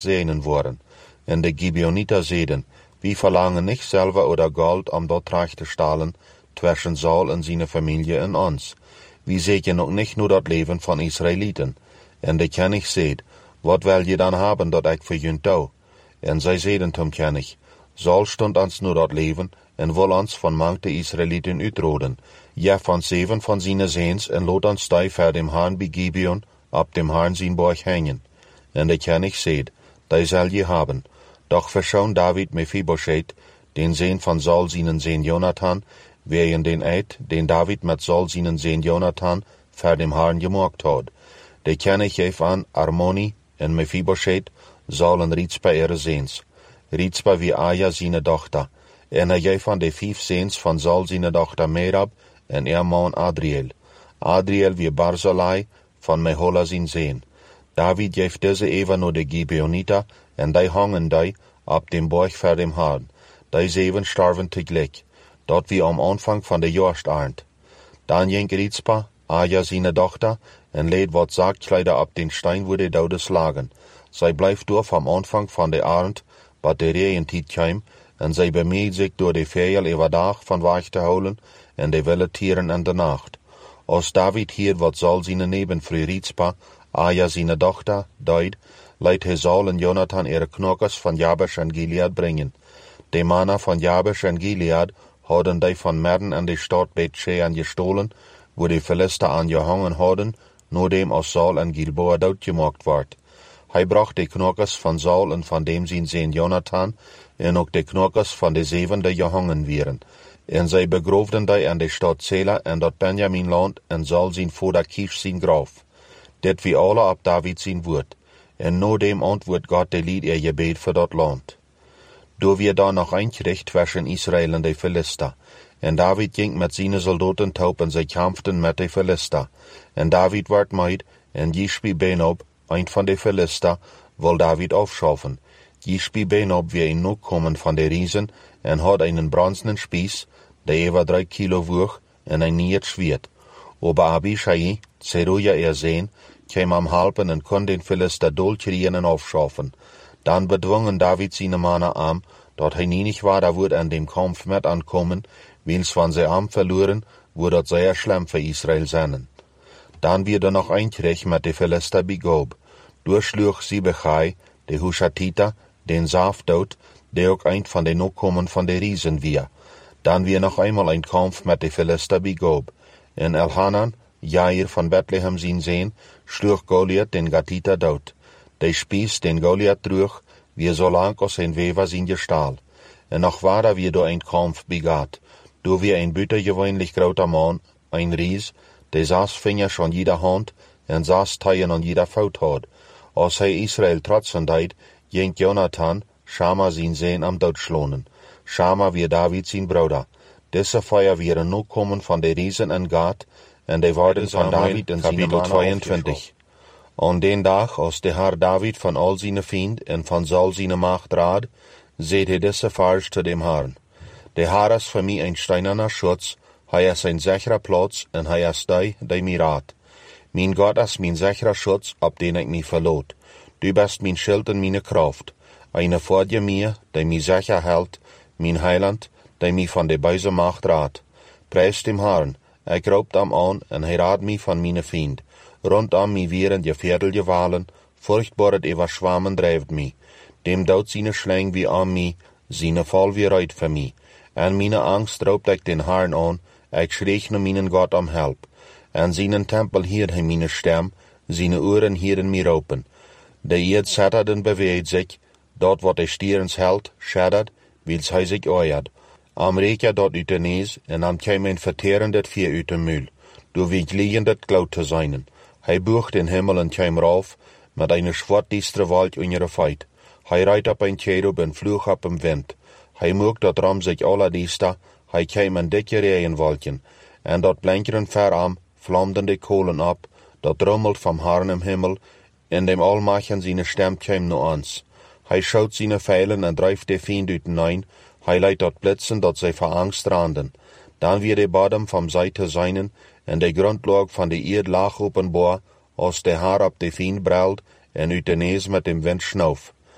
Sehnen worden. En de Gibeoniter zeiden, wie verlangen nicht Silber oder Gold om dort reich te stahlen, zwischen Saul en seine Familie en ons. Wie seht je nog nicht nur dat Leben von Israeliten? En de König seht, wat wil je dan haben dat ik voor junt doe? En zij zeiden zum König, Saul stund ons nur dat Leben, en wil ons van manchte Israeliten uitroden. Ja, van 7 van zijn Seens, en lot ons die voor dem Herrn bij Gibeon, op dem Herrn zijn borg hängen. En de König seht, die zal je haben. Doch verschoon David Mephibosheth, den Sehn von Saul seinen Sehn Jonathan, wegen den Eid, den David mit Saul seinen Sehn Jonathan vor dem Herrn gemacht hat. Der König gaf an Armoni en Mephibosheth, Saul en Rizpa ihre Sehns. Rizpa wie Aja seine Tochter, en gaf an de 5 Sehns von Saul seine Tochter Merab en ihr Mann Adriel. Adriel wie Barzillai von Mehola sein Sehn. David gaf diese even nur de Gibeoniter, en die hangen die op dem Borg vor dem Herrn. Die 7 starven tegelijk. Dat wie am Anfang van de Jaarstarnd. Dan ging Rizpa, Aja seine Tochter, en leed wat Sargkleider op den Stein wo de Daudes lagen. Zij blijft door am Anfang van de Arend, wat de Reentijd kwam, en zij bemeed zich door de Vijel overdag van wacht te houden, en de wilde tieren in de nacht. Als David hier wat Saul seine Nebenfrau Rizpa, Aja seine Tochter, deed, leidt hij Saul en Jonathan ihre knokkers van Jabesh en Gilead brengen. De mannen van Jabesh en Gilead hadden die van Merden en de stad Bethshean gestohlen, wo de Philister aangehangen hadden, noordem als Saul en Gilboa doodgemaakt werd. Hij bracht de knokkers van Saul en van dem zijn Sehn Jonathan, en ook de knokkers van de 7 die gehangen wieren. En zij begroofden die in de stad Sela en dat Benjaminland en Saul zijn vader Kish zijn graf. Dit wie alle op David zijn woord. En noordem antwoord God de lied ihr gebed voor dat land. Door wir da noch einkriegt zwischen Israel en de Philister. En David ging met seine Soldaten taub en zij kämpften met de Philister. En David werd meid, en Jishbi Benob, ein van de Philister, wil David aufschaffen. Jishbi Benob wie een kommen van de Riesen, en had einen bronzenen Spieß, der über 3 Kilo woog, en ein niet schwert. Aber Abishai, Zeruja ihr Sehn, kam am Halpen en kon den Philister dolchrieren en aufschaffen. Dan bedwongen David seine Männer am, dat hij nicht war, da wird an dem Kampf mit ankommen, wils van zij am verloren, wordt dat sehr schlimm für Israel sein. Dan wird noch einkrieg mit de Philister begob. Durchschlug Sibechai, de Hushatita, den Saf dood, der auch ein von den Nachkommen von de Riesen wir. Dan wir noch einmal ein Kampf mit de Philister begob. En Elhanan, Jair von Bethlehem sein Sehn, schlug Goliath den Gatiter dood. De Spieß den Goliath trug, wie so lang als ein Weber sein Gestahl. En noch war da wir do ein Kampf begat. Do wir ein büttergewöhnlich grauter Mann, ein Ries, der saß Finger schon jeder Hand, en saß Teien an jeder Faut hat. Als hij Israel trotzen deed, ging Jonathan, Schama sein Sehn am Dood schlonen. Schama wie David sein Bruder. Diese Feuer wären nur kommen von der Riesen in Gad, en die worden von David in Kapitel 22. An den Tag, als der Herr David von all seine Fiend en von Saul seine Macht rad, seht ihr diese Vers zu dem Herrn. Der Herr ist für mich ein steinerner Schutz, hij ist ein sicherer Platz, en hij ist die mir rat. Mein Gott ist mein sicherer Schutz, auf den ich mich verlot. Du bist mein Schild und meine Kraft. Eine vor dir mir, die mich sicher hält, mein Heiland, die mich von der bösen Macht rat. Preis dem Herrn, ich raubt am an, en hij rat mich von meine Fiend. Rondom mich wären die Viertelgewalen, furchtbaret Schwammen dreift mich. Dem daut seine Schläng wie an mich, seine Fall wie reit für mich. En meine Angst raubt ich den Herrn an, ich schreich nur meinen Gott am Help. En seinen Tempel hiert hij meine Stem, seine Ohren hieren mir raupen. De Erd zettert en beweegt sich, dort wat de stierens hält, scheddert, wils hij sich euert. Am Reker dort uit de nees, en am käm ein verteerendet Vier uit de Mühl, du wie gliehendet Glaut te seinen. Hij bucht den Himmel en käm rauf, mit eine schwartdistre Wald in ihre Feit. Hij reit op ein Cherub en vloog op im Wind. Hij moog dat ram sich aller Diester, hij käm een dicke Regenwolken, en dat blinkeren veram, vlamden de kolen ab, dat rummelt vom Herrn im Himmel, in dem Allmachen seine Stem käm no ans. Hij schaut seine Pfeilen en dreift de Fiend uitenein, hij leidt dat Blitzen, dat zij vor Angst randen. Dan wird de Bodem vom Seite seinen, en de Grundlag van de Erd lag openbaar, als de Haar op de Fiend brelt, en uit de nees met dem Wind schnauf.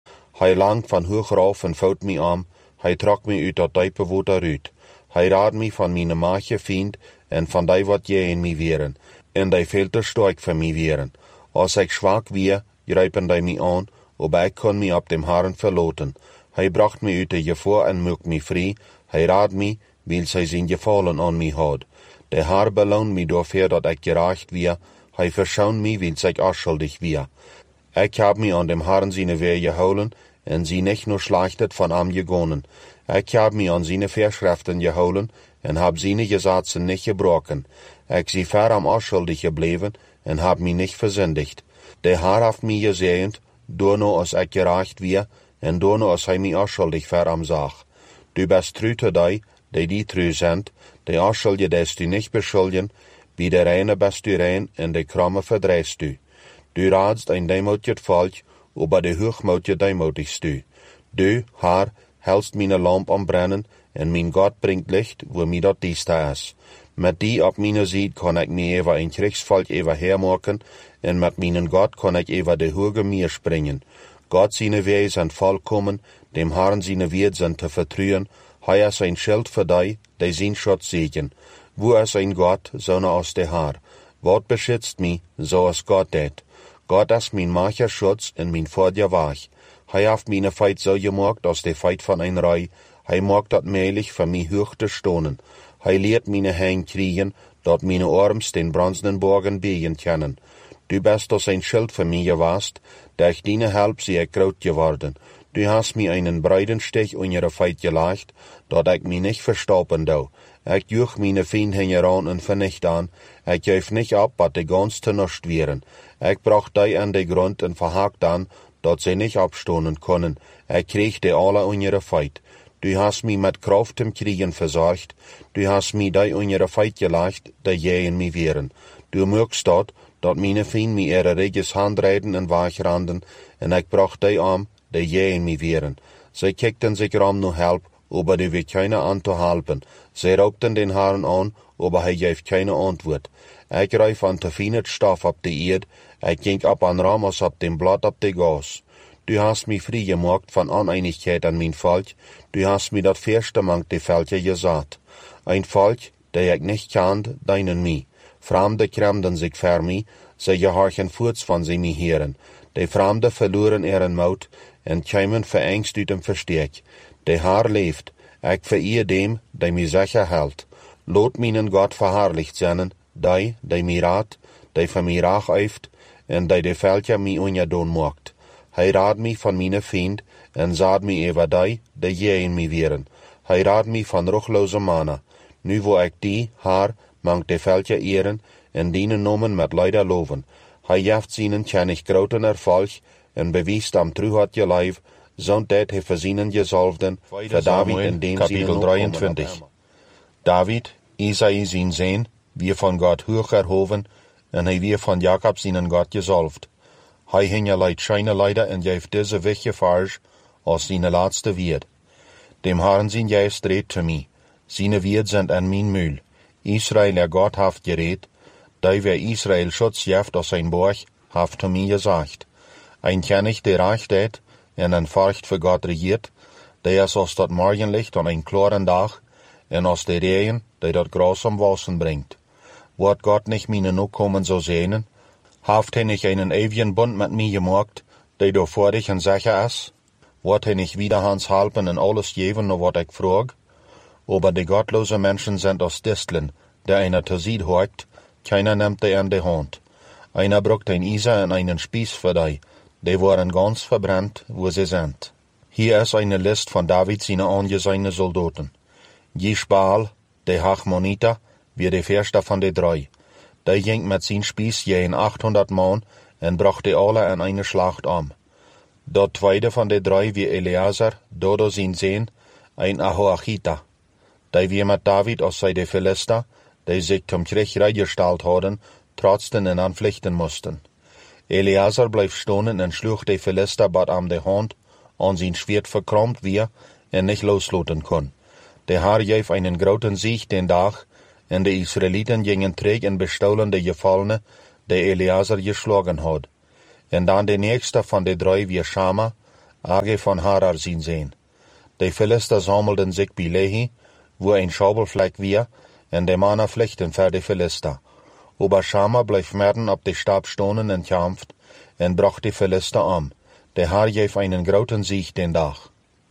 Hij langt van hoog rauf en vouwt mij aan, hij trok mij uit dat diepe water uit. Hij raad mij van mijn maatje vriend en van die wat jij in mij weren, en die veel te sterk voor mij weren. Als ik zwak weer, grijpen die mij aan, aber ik kon mij op dem Herrn verlaten. Hij bracht mij uit de gevaar en maakt mij vrij, hij raad mij, weil zij zijn gevallen aan mij had. De Herr beloont mij dafür, dat ik gerecht weer, hij verschoont mij, weil ik afschuldig weer. Ik heb mij aan dem Herrn seine Wehe gehouden, en sie nicht nur schlachtet von am gegonnen. Ik heb mij aan seine Verschriften gehouden, en heb seine Gesetze nicht gebrochen. Ik zie ver am afschuldig gebleven, en heb mij nicht versündigt. De Herr heeft mij gezegend, doorno als ik gerecht weer, en doorno als hij mij afschuldig ver am zag. Du bist treu te die treu sind, die afschuldige des du nicht beschuldigen, wie der reine bist du rein, en de kromme verdreist du. Du raadst ein demoutiget Volk, aber de hochmoutje demotigst du. Du, Herr, hältst meine Lamp am Brennen, en mein Gott bringt Licht, wo mir dat diester is. Met die op meine Seite kann ich mir über ein Kriegsvolk über hermaken, en met meinen Gott kann ich über de hoge Meer springen. Gott seine Wege sind vollkommen, dem Herrn seine Wege sind zu vertrauen, hij is ein Schild für die sein Schutz segen. Wo ist ein Gott, so als der Herr? Wat beschützt mich, so als Gott det. Gott ist mein mancher Schutz und mein Vorder Wach. Hij hat meine Feit so gemacht, als der Feit von ein Rei. Hij macht dat möglich für mich hoch zu stonen. Hij lehrt meine Hände kriegen, dat meine Arms den bronzenen Borgen biegen können. Du bist als ein Schild für mich gewast, durch deine Help sie ich groß geworden. Du hast mir einen breiten Stich in ihre Feit gelegt, dat ich mich nicht verstauben dau. Ich juch meine Feinde heran und vernicht an. Ich geef nicht ab, wat die ganz te nust wären. Ich brach die an den Grund und verhakt an, dat sie nicht abstonen können. Ich krieg die alle in ihre Feit. Du hast mich mit Kraft im Kriegen versorgt. Du hast mich die in ihre Feit gelegt, die je in mir wären. Du mögst dat meine Feinde mir ihre reges Handreiden und wachranden, und ich brach die arm, die je in mir wären. Sie kickten sich rum nur Help, aber du wird keiner anzuhalten. Sie raubten den Herrn an, aber er gab keine Antwort. Ich reif an verfinet Stoff ab die Erd, ich ging ab an Ramos ab dem Blatt ab die Gas. Du hast mich frei gemacht von Uneinigkeit an mein Volk, du hast mir dat Verste die Völker gesagt. Ein Volk, der ich nicht kannt, deinen mich. Fremde kremden sich für mich, sie gehorchen furz von sie mich hören. Die Fremde verloren ihren Mut, und kämen verängst uit dem Versteck. Der Herr lebt, ich verehr dem, der mich sicher hält. Lot meinen Gott verherrlicht sein, die mir rat, die für mich rach eift, und die Völker mich unjadon mocht. Hij raad mich von meine Feind, und saad mich über die je in mich wären. Hij raad mich von ruchlose Manna. Nu wo ich die, Herr, mangt die Völker ehren, und dienen Nomen mit Leider loven. Hij jaft seinen kennig groten Erfolg, und bewiest am Truhat je Leib, zond dat hij voor seinen Gesalbten, für David in dem Kapitel 23. David, Isai sein Sohn, wir von Gott hoch erhoben, und hij wir von Jakob seinen Gott gesalbt. Hij hing leid scheine Leider und geeft diese wichtige Farge als seine letzte Wied. Dem Herrn sein Geist redt zu mir, seine Wied sind an mein Mühl. Israel, der Gott haft geredt, die wer Israel Schutz jeft aus sein Borg, haft zu mir gesagt. Ein König, der recht hat, und ein Furcht für Gott regiert, der ist aus dat Morgenlicht an ein klaren Tag, und aus der Regen, der dat Gras am Wassen bringt. Wird Gott nicht meine Nachkommen so sehnen, haft er nicht einen ewigen Bund mit mir gemacht, der do vor dich und sicher ist? Wird er nicht wieder hans halpen und alles geben, nur wat ich frag? Aber die gottlose Menschen sind aus Disteln, der einer zu Sied hockt, keiner nimmt die an die Hand. Einer brucht ein Isa und einen Spieß für die waren ganz verbrannt, wo sie sind. Hier ist eine List von David seine angesehenen Soldaten. Jishbaal, der Hachmoniter, wie der erste von den drei. Der ging mit seinem Spieß je in 800 Mann und brachte alle an eine Schlacht um. Der zweite von den drei wie Eleazar, Dodo sein Sohn, ein Ahoachita. Der wir mit David aus seine Philister, die sich zum Krieg reingestellt hatten, trotzdem und anpflichten mussten. Eleazar bleib stonen und schlug die Philister bad am de Hand, an sein Schwert verkrommt wir, und nicht loslassen kon. Der Herr gab einen großen Sieg den Tag, und die Israeliten gingen träg und bestohlen die Gefallene, die Eleazar geschlagen hat. Und dann der nächste von den drei wie Schama, Age von Harar zien sehen. De Philister sammelden sich bij Lehi, wo ein Schaubelfleck wir, en de Manner vlechten für de Philister. Ober Schama bleef merden op de Stab stonen en kämpft, en bracht de Philister De Herr geef einen groten Sieg den Dag.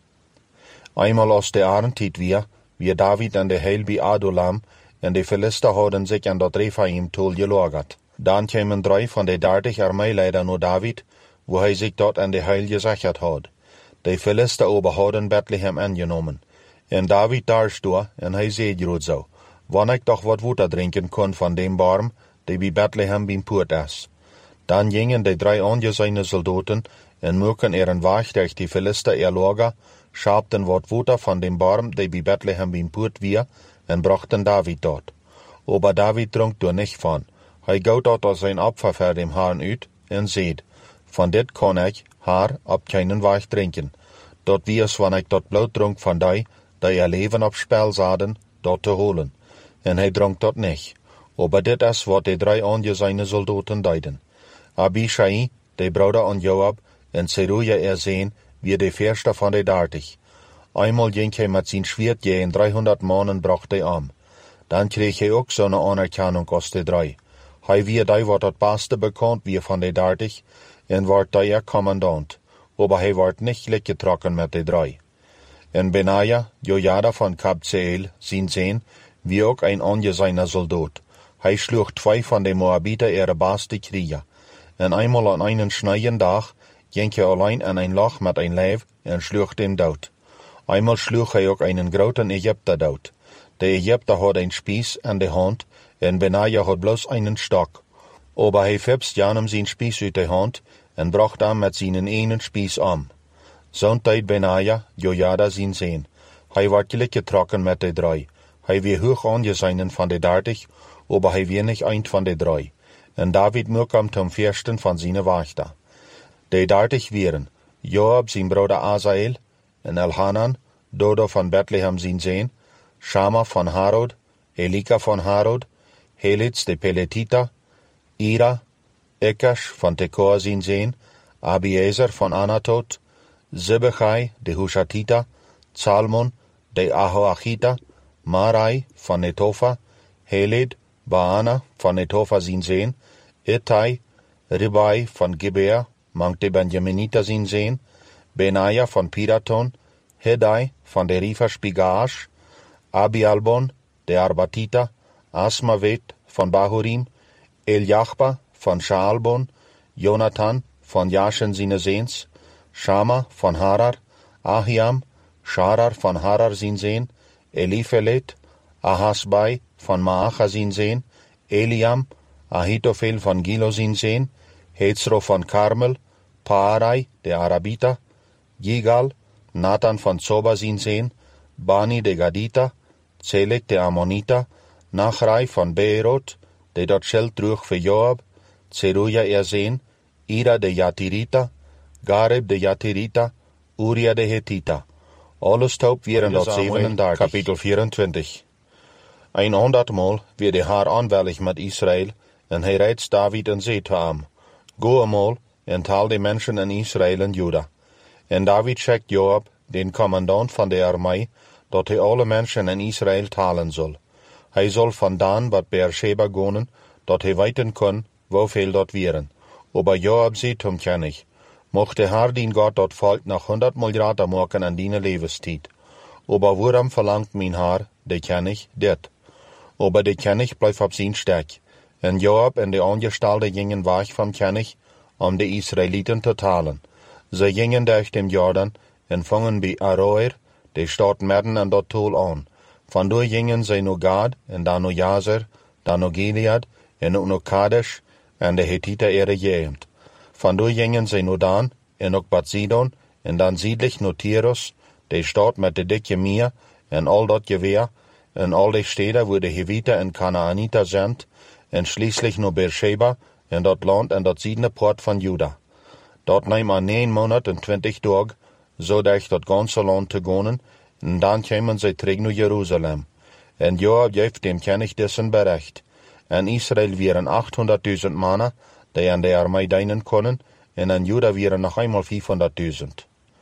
Einmal aus der Arentiet wir David en de Heil bij Adulam, en de Philister hadden zich aan dat Rephaim tol gelagert. Dan kwamen 3 van de 30 armeeleider naar David, wo hij zich dort aan de Heil gesichert had. De Philister ober hadden Bethlehem angenomen. En David daarstoor, en hij zei groot zo, wanneer ik toch wat water drinken kon van dem Baum, die bij Bethlehem beim Poort is. Dan gingen de 3 aangeziene soldaten en moeken een weg durch die Philister Lager, schabten wat water van dem Baum, die bij Bethlehem beim Poort wir, en brachten David dort. Aber David dronk door nicht van. Hij goot dort als zijn Opfer voor dem Herrn uit, en zeid, van dit kon ik, Herr, op keinen Weg drinken. Dort wie es, wanneer ik dat bloot dronk van die leven op spel zaden, dort te holen. En hij dronk dat niet. Aber dit is wat de 3 aangeziene soldaten deiden. Abishai, de broeder aan Joab, en Zeruja zien, wie de eerste van de 30. Einmal ging hij met zijn Schwert en 300 mannen bracht hij Dan kreeg hij ook zo'n anerkennung als de 3. Hij wie die wat het beste bekend wie van de 30, en wordt die commandant. Aber hij wordt niet gelijk getrokken met de 3. En Benaja, Jojada van Kabzeel, zien, wie ook een aangeziene soldaat. Hij sloeg 2 van de Moabiter ihre beste Krieger. En einmal an einen schneien Dag ging hij allein aan een lach met een lijf en sloeg den dood. Einmal sloeg hij ook einen groten Egypter dood. De Egypter had een spies aan de hand, en Benaja had bloos einen stok. Aber hij fipst Janem zijn spies uit de hand, en bracht hem met zijn enen spies Zo'n tijd Benaja, Jojada zien. Hij werd gelijk getrokken met de 3. Hij weer hoog aangezienen van de 30, aber hij weer niet eind van de 3. En David moekam zum Fürsten van zijn Wachter. De 30 wieren, Joab zijn broeder Asael, en Elhanan, Dodo van Bethlehem zien, Shama van Harod, Elika van Harod, Helitz de Peletita, Ira, Ekash van Tekoa zien, Abiezer van Anatot, Zebechai de Hushatita, Salmon de Ahoachita, Marai van Netofa, Helid, Baana van Netofa zien, Ittai, Ribai van Gibea, mank de Benjaminita zien, Benaja van Piraton, Hedai van de Rifas Pigash, Abialbon de Arbatita, Asmavet van Bahurim, Eljachba van Shaalbon, Jonathan van Jashen Zinezeens, Shama van Harar, Ahiam, Sharar van Harar zien, Elifelet, Ahasbai van Maacha zien, Eliam, Ahitophel van Gilo zien, Hetzro van Karmel, Paarai de Arabita, Gigal, Nathan van Zoba zien, Bani de Gadita, Zelek de Ammonita, Nachrai van Beerot, de dat scheld droeg voor Joab, Zeruja zien, Ira de Jatirita, Gareb de Jatirita, Uria de Hethita. Alles taub wären dort 37. Kapitel 24. 100-mal wird der Herr anwällig mit Israel, en hij reizt David en zei te hem, Go eenmaal en tal de mensen in Israel en Juda. En David schickt Joab, den commandant van de armee, dat hij alle mensen in Israel talen zal. Hij zal van Dan wat Beersheba gonen, dat hij weten kon, hoeveel dat wären. Aber Joab zei hem kennig, mocht de Herr dien Gott dat volk nog 100-mal rater maken an diene levenstijd. Aber waarom verlangt mijn Herr, de kennig, dit? Aber de kennig blijft op zijn stek. En Joab en de aangestalten gingen weg van kennig, de Israeliten te talen. Ze gingen durch den Jordan en vangen bij Aroer, de stad midden aan dat tol aan. Vandoor gingen ze naar Gad, en dan naar Jazer, dan naar Gilead, en ook naar Kadesh, en de Hethiter ihre Gegend. Vandoor gingen ze naar Dan, en ook Bad Sidon, en dan südlich naar Tyrus, de stad met de dikke meer, en al dat geweer, en al de steden wo de Heviter en Kanaaniter zijn, en schließlich naar Beersheba, en dat land en dat ziedende poort van Juda. Dat neemt aan 9 Monat en 20 Tage, so durch dat ganze land te gaan, en dan kwamen ze terug naar Jeruzalem. En Joab geeft dem König dessen bericht. En Israel wären 800.000 Mann, die an der Armee dienen können, en an Juda wären noch einmal 500.000.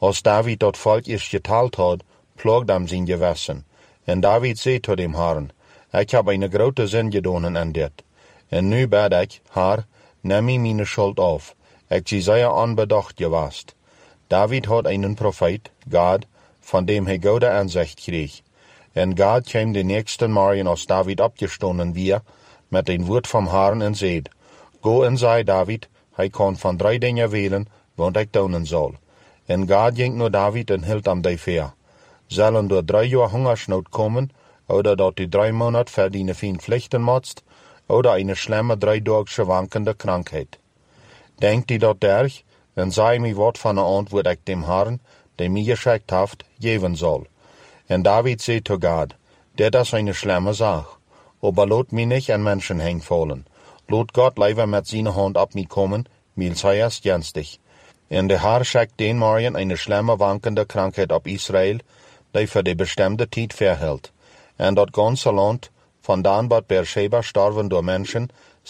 Als David dat Volk eerst geteilt had, plogt am zijn gewessen. En David zei tot dem Herrn, ik heb eine grote zin gedaan aan dit. En nu bid ik, Herr, neem mij meine schuld af. Ik zie zeer onbedacht geweest. David had einen Prophet, Gad, von dem hij goede aanzicht kreeg. En Gad kwam de nächsten Morgen, als David opgestonden weer, met een woord vom Herrn en zeid, Go en zei David, hij kan van 3 dingen wählen, wat ik doen zal. En Gad ging naar David en hield am die veer. Zullen door 3 jaar hungersnood komen, oder dat die 3 Monate verdienen viel vlichten motst, oder eine schlimme 3-dagsche wankende krankheid. Denkt die dat derg, en zei mij wat van een antwoord ik dem Herrn, die mij geschickt heeft, geven zal. En David zei to God, dit is eine schlimme Sache, aber lot mij nicht an Menschen hengvallen. Lot Gott lieber mit seiner Hand ab mij kommen, weil hij is jenstig. En de Herr schickt den Morgen eine schlimme wankende krankheid op Israel, die für die bestimmte Tijd verhält. En dat ganze Land, von Dan bis Beersheba starven door Menschen,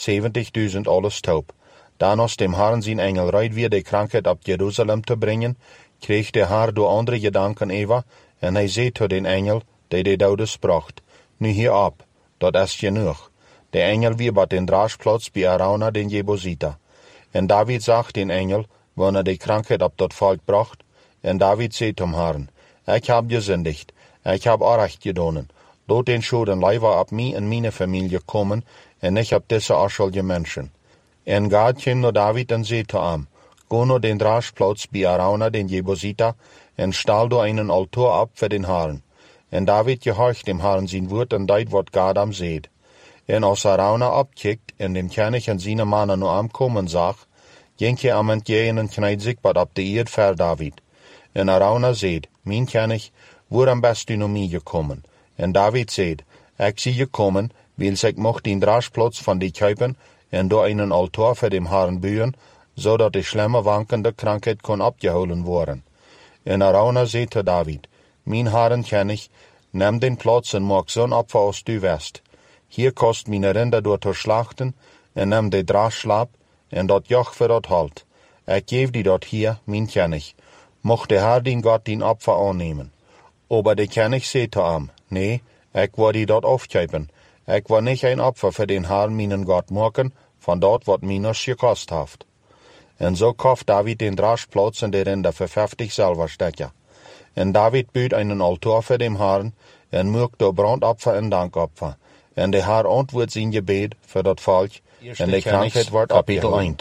70.000 alles taub. Dan als dem Herrn zijn Engel reit weer de krankheid op Jerusalem te brengen, kreeg de Herr door andere gedanken Eva, en hij zei tot den Engel, die de dode spracht, nu hier ab, dat is genoeg. De Engel weer bij den Draagplaats bij Arauna den Jebusiter. En David zag den Engel, wanneer de krankheid op dat volk bracht, en David zei zum Herrn, ik heb gesündigt, ik heb Unrecht gedaan. Laat den Schulden lieber op mij en meine Familie komen, en nicht op deze afschuldige Menschen. En Gad kwam naar David en zei zu ihm, Go naar den Draagplaats bij Arauna den Jebusiter, en stal door einen Altar ab für den Herrn. En David gehorcht dem Herrn sein Wort en deed wat Gad am seht. En als Arauna abkickt en dem König en seine Mannen nur am kommen zag, ging hij am entgegen en kniet zich bad op de eerd voor David. En Arauna seht, mijn König, waarom bist du naar mij gekommen? En David seht, ik zie gekommen, weil ik mocht den Draagplaats van die kuipen en door einen Altar voor dem Herrn bouwen, zodat de schlimme wankende krankheid kon abgeholen worden. En Arauna zei te David, mijn Herren König, neem den Platz en maak zo'n Opfer als du west. Hier kost meine Rinder door te slachten, en neem de Draagslaap, en dat joch voor dat halt. Ik geef die dat hier, mijn König. Mocht de Herr den Gott den Opfer annehmen. Aber de König zei te hem, nee, ik wil die dat afkuipen. Ik wil nicht ein Opfer für den Herrn meinen Gott machen, von dort wat minus gekost heeft. En so kauft David den Draagplaats en de Rinder für 50 Silberstecker. En David biedt einen Altar für den Herrn, en maakt door Brandopfer en Dankopfer. En de Herr antwoordt zijn gebed für dat Volk, en de krankheid wordt Kapitel 1.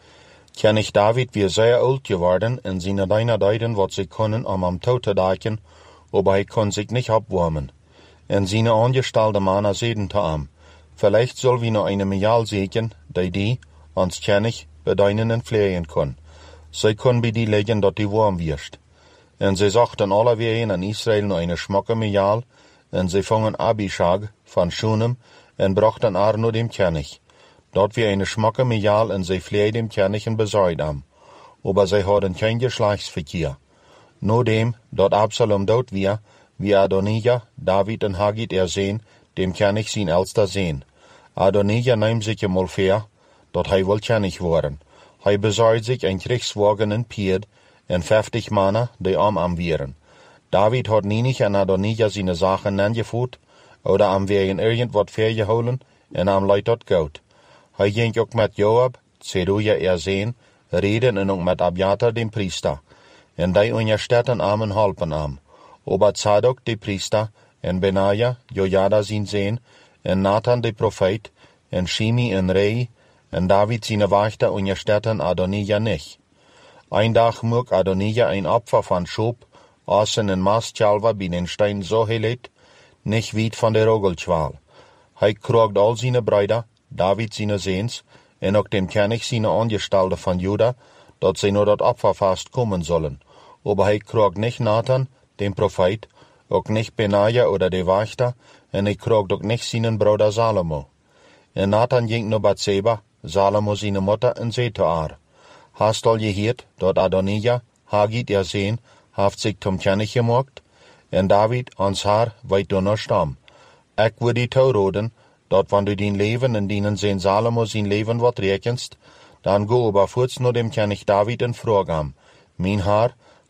König David weer zeer oud geworden, en zijn deiner deiden wat ze kunnen am Tod te daken, aber hij kon zich nicht abwärmen. En seine angestellte Männer zeiden te ihm, vielleicht soll wir noch eine Mial sägen, die ans König bedeinen en flehen kann. Sie kann bei die legen, dat die warm wirst. En sie sagten alle wehen an Israel noch eine schmacke Mial, en sie fangen Abishag von Shunem en brachten Arno dem König. Dort wie eine schmacke Mial en sie flehen dem König en besäuid am. Aber sie hadden kein Geschlechtsverkehr. Nur dem, dort Absalom dort wie Adonijah, David en Hagit ersehen, dem König sein älster Sehn. Adonijah nahm sich einmal fair, dat hij wil König worden. Hij besorgt sich ein Kriegswagen en Pferd en 50 Männer, die am wären. David hat nie nicht an Adonijah seine Sachen angeführt, oder am wegen irgendwas vergeholen, en am leid dat Goud. Hij ging ook met Joab, Zeruja ersehen, reden en ook met Abiatar dem Priester. En die unterstützen en helpen am. Aber Zadok de Priester, en Benaja, Jojada zijn Sehn, en Nathan de Prophet, en Shimi en Rei, en David seine Wächter unterstützen Adonijah nicht. Ein Tag mag Adonijah ein Opfer von Schub, außen en Mastchalva bei den Stein so helet, nicht weit von der Rogelschwal. Hij krogt all seine Brüder, David seine Sehns, en auch dem König seine Angestellte von Juda, dat sie nur dat Opferfast kommen sollen. Aber hij krogt nicht Nathan, dem Prophet, auch nicht Benaja oder de Wächter, en hij krogt auch nicht seinen Bruder Salomo. En Nathan ging naar Bathseba, Salomo seine Mutter, en zei te haar, hast al gehoord, dat Adonijah, Hagit ersehen, heeft zich zum König gemaakt? En David, ans haar, weet du noch stam. Ik wil die toeroden, dat wann du din Leben en dienen Sehn Salomo sein Leben wat rekenst, dan go aber voorts naar dem König David en vroeg hem, mijn haar,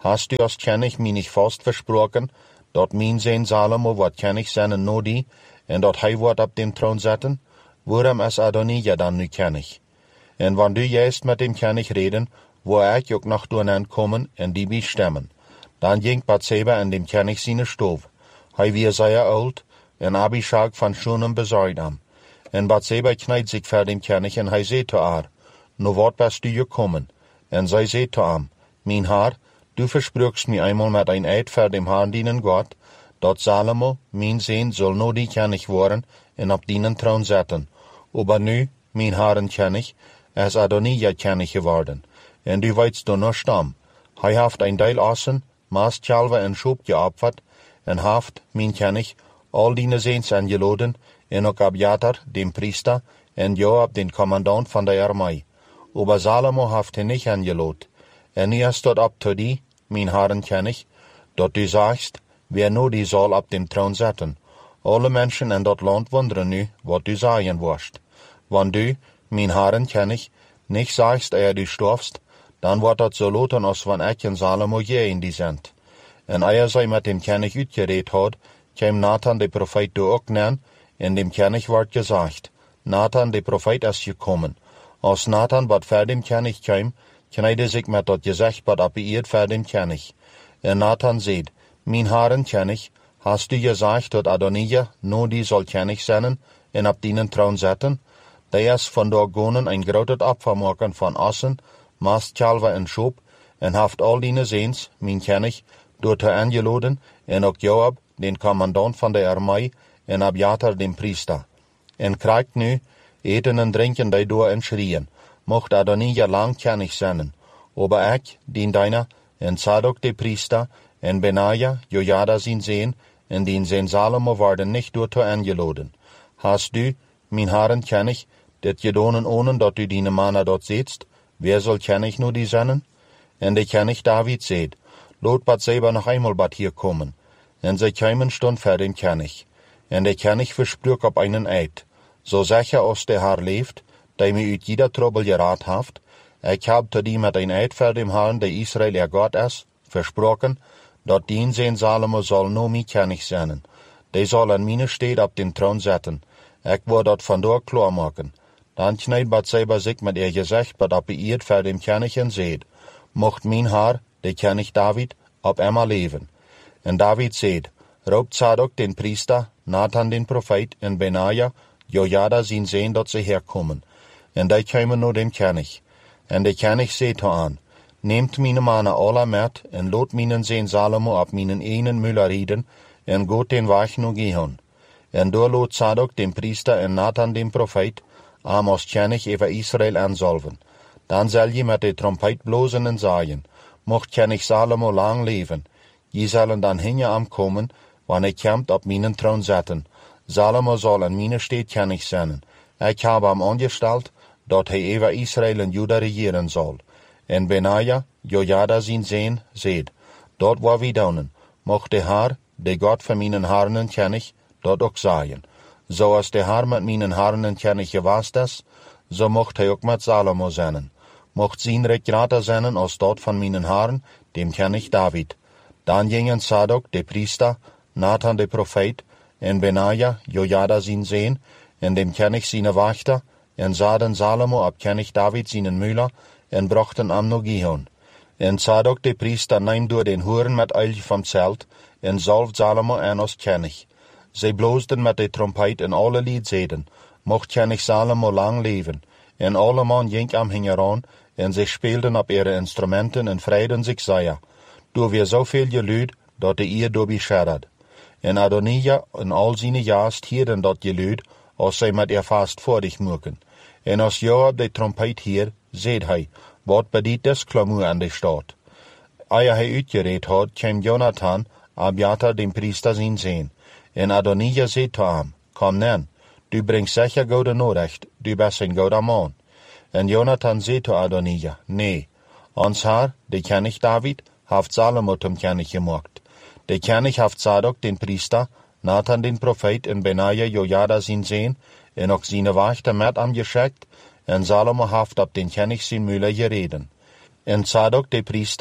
hast du als König mir nicht fast versprochen, dat mijn Sohn Salomo wat König zijn no die, en dat hij wordt op dem Thron zetten? Waarom is Adonija dan nu König? En wanneer du juist met dem König reden, wo ik ook nog doen komen en die bestemmen. Dan ging Bathseba in dem König seine Stove. Hij wie sehr oud, en Abishag van Shunem bezorgd am. En Bathseba kneit sich vor dem König, en hij zei zu haar, no wat bist du gekommen? En zij zei zu am, mein Herr, du versprüchst mir einmal mit ein Eid vor dem Herrn dienen Gott, dat Salomo, mein Sohn, soll no die König worden en op dienen Thron zetten. Aber nu, mein Herren König, is Adonija König geworden, en du weißt du noch stam. Hij haft ein Deil Ossen, Maastjalve en Schub geopfert, en haft, mein König, all diene Sehns angeladen, en ook Abjatar, dem Priester, en Joab, den Kommandant von der Armee. Aber Salomo haft ihn nicht angeladen. En nu is dat op to die, mijn Herren König, dat du sagst, wer nur die soll op dem Thron zetten. Alle Menschen in dat Land wunderen nu, wat du sagen wirst. Wann du, mijn Herren König, nicht sagst, du storfst, dan wordt dat so loten als wann ik en Salomo je in die sind. En zij met dem König uitgereed had, kwam Nathan de Prophet do ook nen, en dem König wordt gesagt, Nathan de Prophet is gekommen. Als Nathan wat ver dem König kwam, kneide sich met dat gezegd wat appieert ver dem König. En Nathan zei, mijn Herren König, hast du gesagt, dat Adonija no die soll König zijn en op dienen Thron zetten? Der is van der Gonen ein groot Opfer maken van Ossen, Maastjalve en Schub, en haft all diene Sehns, mijn König, door te angeladen, en ook Joab, den Kommandant van der Armee, en Abjatar, den Priester. En krijgt nu, eten en drinken die door en schrien, mocht Adonija lang König zijn. Aber ik, dien deiner, en Zadok de Priester, en Benaja, Jojada zijn Sohn, en dien Sohn Salomo worden nicht door te angeladen. Hast du, mijn Herren König, dit gedonen ohne dat du diene Mana dort sitzt? Wer soll König nu die zijn? En de König David seht, lot Bathseba noch einmal bat hier kommen. En sie kämen stund vor dem König. En de König versprüch op einen Eid. So sicher als der Herr leeft, der mir uit jeder Trouble geraad haft, ich hab zu die mit ein Eid vor dem Herrn, der Israel ihr Gott ist, versprochen, dat dien Sohn Salomo soll no mi König zijn. Der soll an meine Stede op den Thron zetten. Ich word dat vandoor klar maken. Dan kneed Bathseba sich mit ihr Gesicht, wat appieert vor dem König en seht, mocht mein Herr, der König David, op einmal leben. En David seht, raubt Zadok den Priester, Nathan den Prophet, en Benaja, Jojada zijn Sohn, dat sie herkommen. En die kämen nur dem König. En de König seht an, nehmt meine Mana alle met, en lot meinen Sohn Salomo op meinen einen Müller rieden, en gut den Weg nu gehen. En door lot Zadok den Priester en Nathan den Prophet, als König über Israel ansalven. Dan zal je met de trompet blozen en sagen, mocht König Salomo lang leven. Je zullen dan hinje aankomen, wanneer komt op mijn Thron zetten. Salomo zal in mijn Stede König zijn. Ik heb hem angesteld, dat hij over Israel en Juda regieren zal. En Benaja, Jojada zijn Sohn, zeid, dat waar we doen, mocht de Herr, de God van mijn Herren en König, dat ook zeggen. Zoals de Herr met mijn Herren en König geweest is, zo mocht hij ook met Salomo zijn. Mocht zijn recht greater zijn als dat van mijn Herren, dem König David. Dan gingen Zadok, de Priester, Nathan de Prophet, en Benaja, Jojada zijn Sohn, en dem König seine Wachter, en zaden Salomo op König David seinen Müller, en brachten am no gehen. En Zadok de Priester neemt door den Horen met eil vom Zelt, en salft Salomo an als König. Zij bloosden met de trompet en alle lied zeiden, mocht König Salomo lang leven. En alle man ging am hingeran, en zij speelden op ihre Instrumenten en freiden zich zeer. Door weer zoveel geluid, dat de eer door bescherrd. En Adonija en al zijn jaast hierden dat geluid, als zij met ihr vast voordig moeken. En als Joab de trompet hier, zeid hij, wat bedient des klamoer aan de stad. Eer hij uitgereed had, kwam Jonathan, Abjatar den Priester zijn Sohn. En Adonija zei te hem, kom nen, du bringst sicher goede Nachricht, du bist een goede man. En Jonathan zei te Adonija, nee, ons Herr, de König David, haft Salomo zum König gemacht. De König haft Zadok den Priester, Nathan den Prophet en Benaja Jojada zijn Sohn, en ook seine Wachter met angeschickt, en Salomo haft op den König zijn Müller gereden. En Zadok de Priester,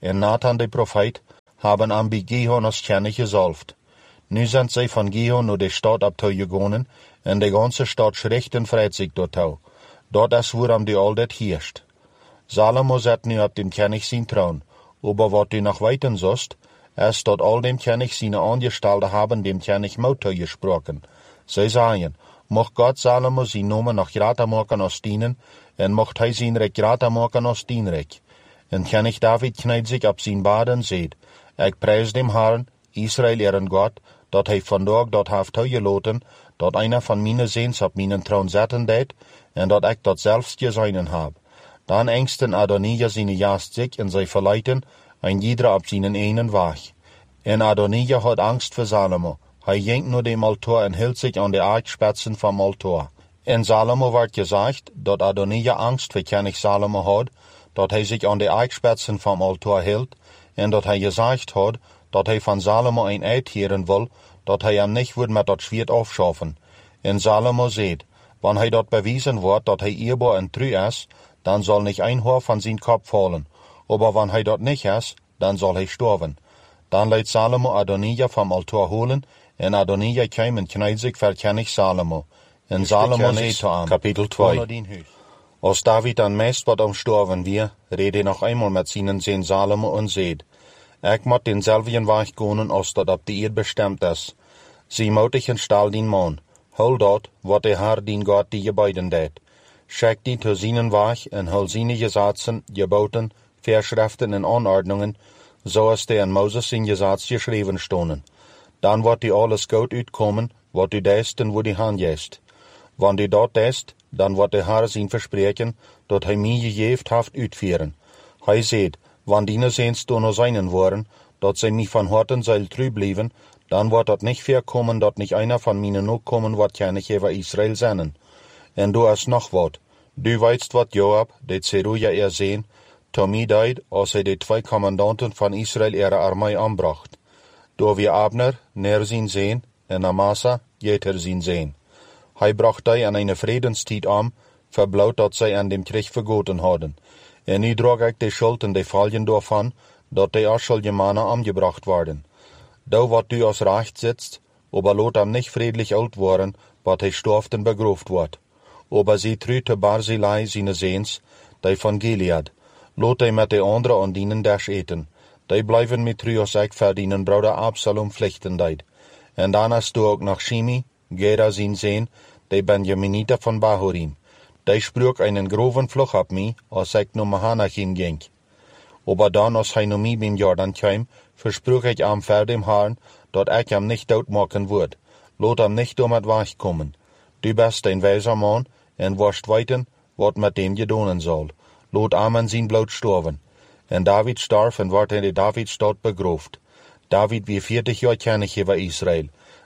en Nathan de profeet haben Ambi Gihon als König gesalbt. Nu sind sie von Gihon naar de stad abgegangen en de ganze stad schrikt en vreet zich dortau. Dort is waarom die altijd heerst. Salomo zet nu op dem König zijn troon, aber wat du noch weten sollst, is dat al dem König seine Angestellte haben dem König Mut gesprochen. Zij zeiden, mocht Gott Salomo zijn Namen noch greater maken als dienen, en mocht hij zijn rijk greater maken als dienrijk. En König David knijdt zich op zijn bad en zegt, ik prijs dem Herrn, Israël eren God, dat hij vandaag dat heeft toegelaten, dat einer van mijn zeens op mijn troon zetten deed, en dat ik dat zelfs gezien heb. Dan engsten Adonija zijn jaast zich en zij verleiden, en ieder op zijn enen weg. En Adonija had angst voor Salomo. Hij ging naar dem altaar en hield zich aan de aardspitsen van altaar. En Salomo werd gezegd dat Adonija angst voor König Salomo had, dat hij zich aan de aardspitsen van altaar hield, en dat hij gezegd had dat hij van Salomo een eed heren wil, dat hij hem niet wordt met dat zwaard afschaffen. En Salomo zegt, wanneer hij dat bewezen wordt dat hij eerbaar en trouw is, dan zal niet een haar van zijn kop vallen. Aber wanneer hij dat niet is, dan zal hij sterven. Dan leidt Salomo Adonija van altaar holen, en Adonija kwam en knijdt zich voor König Salomo. En Salomo zei te hem, kapitel 2. Als David dan meest wat omstorven weer, reed hij nog eenmaal met zijn zoon Salomo en zei, ik moet denzelfden weg gaan als dat op de eerd bestemd is. Zie moedig en stal dien man, hul dat wat de Heer dien God die je beiden deed. Schik die te zijn weg en hul zijn gesetzen, geboten, verschriften en aanordningen, zoals die in Moses in Gesetz geschreven stonden. Dan wordt die alles goed uitkomen, wat u deest en wat u handjeest. Wanneer u dat deest, dan wordt de Heer zijn verspreken, dat hij mij gegeven heeft uitvieren. Hij zegt, wanneer die zeens door zijn worden, dat zij mij van harten zal trouw blijven, dan wordt dat niet voorkomen dat niet einer van mijn nakomen wordt König over Israël zijn. En du is nog wat. Du weet wat Joab, de Zeruja zien, to mij deed, als hij de 2 commandanten van Israël ihre armee aanbracht. Door wie Abner neer zien zijn, en Amasa jeter zien zijn. Hij bracht die aan een vredenstijd aan, verbloot dat zij aan dem Krieg vergoten hadden. En nu droeg ik de schuld en de valjen daarvan, dat de Aschelgemanen aangebracht worden. Da wat du als recht sitzt, aber laat hem niet vredelijk oud worden, wat hij storft en begroefd wordt. Aber sie trüte Barzillai zijn zeens, die van Gilead. Laat hij met de andere aan dienen des eten. Die blijven met trouw als ik verdienen broeder Absalom vlechten deed. En daarna stu ook nog Shimi, Gera zijn zeen, die Benjaminita van Bahurim. Die sprak einen groven vlug op mij, als ik naar Mahanachim ging. Aber dan als hij naar mij beim Jordan kwam, versprook ik hem voor dem Herrn, dat ik hem niet doodmaken word. Laat hem niet door met wegkomen. Du bist een wijzer man, en worst weten, wat met dem gedonen zal. Laat hem aan zijn bloed sterven. En David starf en wordt in de Davidstad begroefd. David wie 40 jaar König over Israël.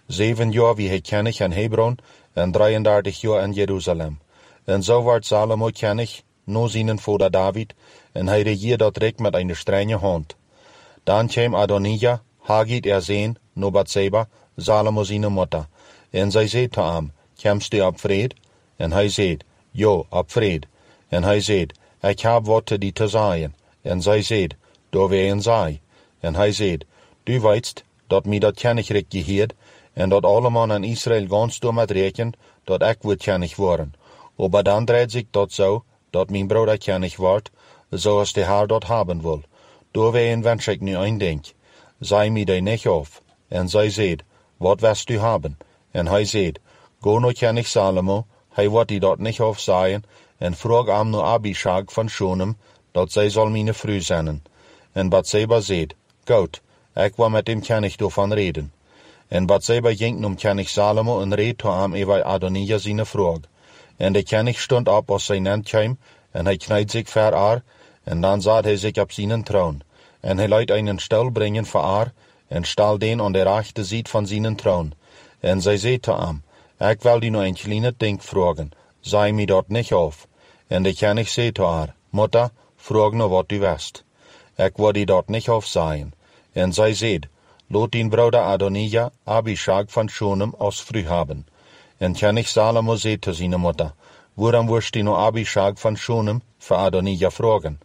7 jaar wie hij König in Hebron, en 33 jaar in Jeruzalem. En zo wordt Salomo König, no zijn vader David, en hij regiert dat rijk met een strenge hand. Dan kwam Adonija, Hagit zijn, no Bathseba, Salomo zijn moeder. En zij zei te hem, komst u op vrede? En hij zei, ja, op vrede. En hij zei, ik heb wat te die te zeggen. En zij zei, daar ween zij. En hij zei, du weet dat mij dat Königrijk geheert, en dat alle mannen in Israël gans door met rekent, dat ik word König worden. Aber dan dreht zich dat zo, dat mijn broeder König wordt, zoals de Heer dat hebben wil. Doorwegen wens ik nu een denk. Zij mij die niet af. En zij zei, wat wist u hebben? En hij zei, go naar König Salomo, hij wordt die dat niet af zeggen, en vraag hem naar Abishag van Shunem, dat zij zal mijn vrouw zijn. En Bathseba zei, goed, ik wil met dem König daarvan reden. En Bathseba ging naar König Salomo en reed tot hem over Adonija zijn vraag. En de König stond op als zijn end kwam, en hij knijdt zich voor haar, en dan zat hij zich op zijn troon. En hij liet einen stel brengen voor haar, en stal den aan de rechte zijde van zijn troon. En zij zei te hem, ik wil die nog een kleine ding vragen, zei mij dat niet af. En de König zei te haar, moeder, vraag nou wat u wist. Ik wil die dat niet af zeggen. En zij zei, laat die broeder Adonija Abishag van Shunem als vrouw hebben. En König Salomo zei te zijn moeder, waarom worst die nou Abishag van Shunem voor Adonija vragen?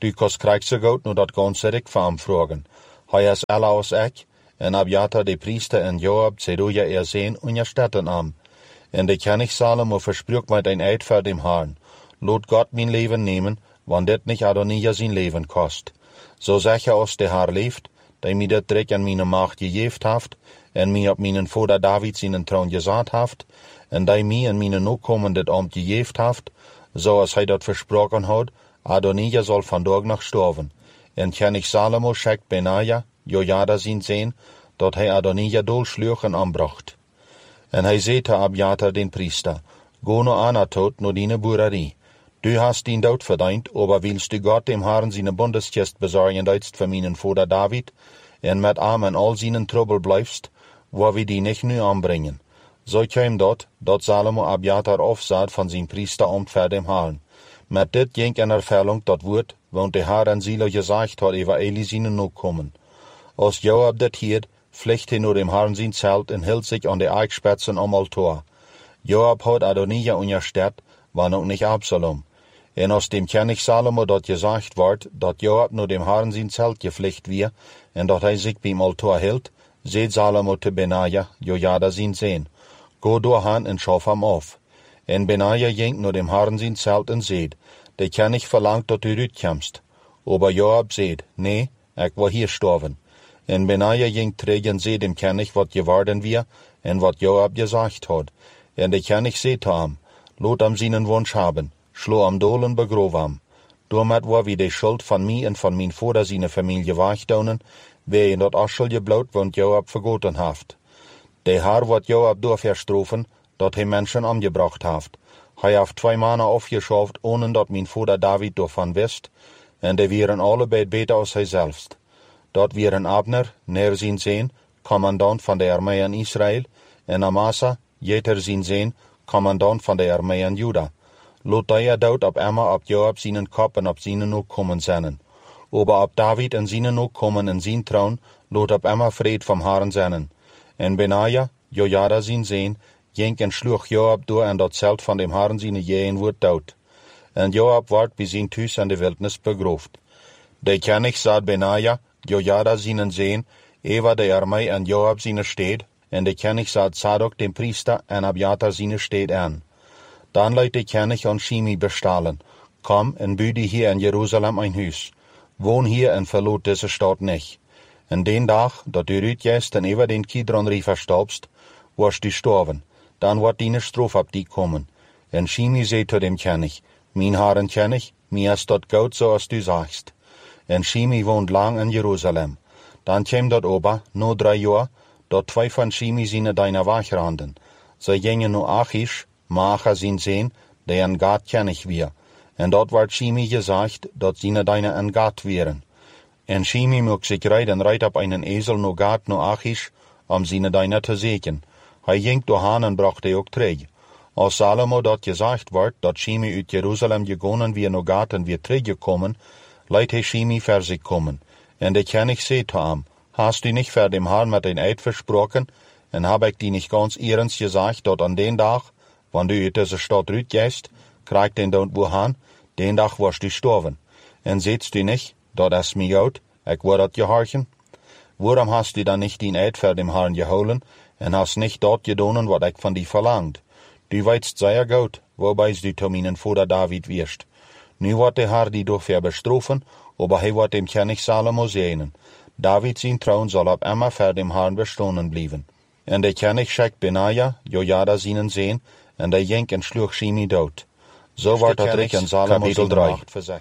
Du kost krijgsgoud nu dat ganse rik van vragen. Hij is alle als ik, en Abjatar de priester en Joab Zeruja sehen und je stetten am. En de König Salomo versprücht mit ein Eid vor dem Herrn. Lot Gott mein Leben nehmen, wann dit nicht Adonija sein Leben kost. So sag als de Herr leeft, der mir dat Dreck an meine Macht gejeft haft, en mir op meinen Vater David seinen Thron gesagt haft, en der mir en meine Nachkommen dat Amt gejeft haft, so als hij dat versprochen hat, Adonija soll van dag noch sterven. En König Salomo schickt Benaja, Jojada sein Sehen, dat hij Adonija dolschleuchen anbracht. En hij zei te Abjatar den Priester, go no Anatot no dine Burerie. Du hast ihn dort verdient, aber willst du Gott dem Herrn seine Bundeskist besorgen deitst für meinen Vater David, en mit arm en all seinen Trouble bleibst, wo wir die nicht nu anbringen. So käm dort Salomo Abjatar aufsah von sein Priesteramt vor dem Herrn. Mit dit ging in Erfüllung dat Wort, wond der Herr an Silo gesagt hat, über Eli seinen Nachkommen. Als Joab dat hiert, pflicht nur dem Herrn sein Zelt und hielt sich an die Eichspitzen am Altar. Joab hat Adonija unterstellt, war noch nicht Absalom. En aus dem König Salomo dat gesagt ward, dat Joab nur dem Herrn sein Zelt gepflicht wir, en dat hij sich beim Altar hielt, seht Salomo te Benaja, Jojada sein Sehen. Go durchhan en schauf am auf. En Benaja ging nur dem Herrn sein Zelt en seht, der König verlangt, dat du rütkämst. Aber Joab seht, nee, ich war hier sterben. En Benaja ging trägen se dem König, wat geworden wir, en wat Joab gesagt hat. En der König seht am, lot am seinen Wunsch haben, schlo am Dolen begrov am. Damit war wie die Schuld von mir en von mein Vater seine Familie weichdonen, wer in dat Aschel geblaut, wond Joab vergoten haft. Der Herr wat Joab durchverstrofen, dat hij Menschen umgebracht haft. Hij haft 2 Männer aufgeschafft, ohne dat mein Vater David davon wist, en die wären alle beid beter als hij selbst. Dat wären Abner, ner sein Sehen, Kommandant von der Armee in Israel, en Amasa, jeter sein Sehen, Kommandant von der Armee in Juda. Lot der dort ab immer ab Joab seinen Kopf und ab seinen Nachkommen sennen. Aber ab David und seinen Nachkommen in sein Thron, lot ab immer Fried vom Herrn sennen. En Benaja, Jojada sein Sehen, ging en schluch Joab durch en dat Zelt von dem Herrn seine Jähen wurde dort. En Joab ward bis sein Tüß in der Wildnis begroft. Der König sah Benaja, Jojada seinen Sehen, Eva der Armee en Joab seine steht, en der König sah Zadok den Priester en Abjatar seine steht an. Dann leidt der König an Shimi bestahlen, komm en büde hier in Jerusalem ein Hüs, wohn hier en verlot diese Stadt nicht. En den Tag, dat du rütjest en über den Kidron verstaubst, warst du sterben, dann wird deine Strophe ab die kommen. En Shimi seht zu dem König, mein Herren König, mir ist dort gut so als du sagst. En Shimi wohnt lang in Jerusalem. Dann käm dort ober, no 3 Jahr, dort 2 von Shimi seine deiner Wachranden. Sie gingen no Achish, Maacha sein Sehen, der en Gad König wir. En dort ward Shimi gesagt, dort seine deine en Gad wären. En Shimi mög sich reiten, reit ab einen Esel no Gad no Achish, seine deiner zu sehen. Hij ging doorheen en bracht hij ook terug. Als Salomo dat gesagt wordt, dat Shimi uit Jerusalem gegonnen wie no Gad en weer teruggekommen, leidt hij Shimi ver sich kommen. En de König zei zu ihm, hast du nicht vor dem Herrn mit den Eid versprochen, en hab ich die nicht ganz ernst gesagt, dat an den Tag, wann du uit diese Stadt rütgehst, kriegt den dort wohin, den Tag wirst du sterben. En sehtst du nicht, dat is mir gut, ich war dat gehorchen? Warum hast du dann nicht den Eid vor dem Herrn geholen, en hast nicht dort gedonen, wat ich von dir verlangt? Du weißt sehr gut, wobei du zu meinen Vater David wirst. Nu wird der Herr die dafür bestrafen, aber hij wird dem König Salomo sehnen. David sein Thron soll ab immer vor dem Herrn bestehen bleiben. En der König schickt Benaja, Jojada seinen Sehen, en der ging en schluch Shimi dood. So wird dat Recht in Salomo 3.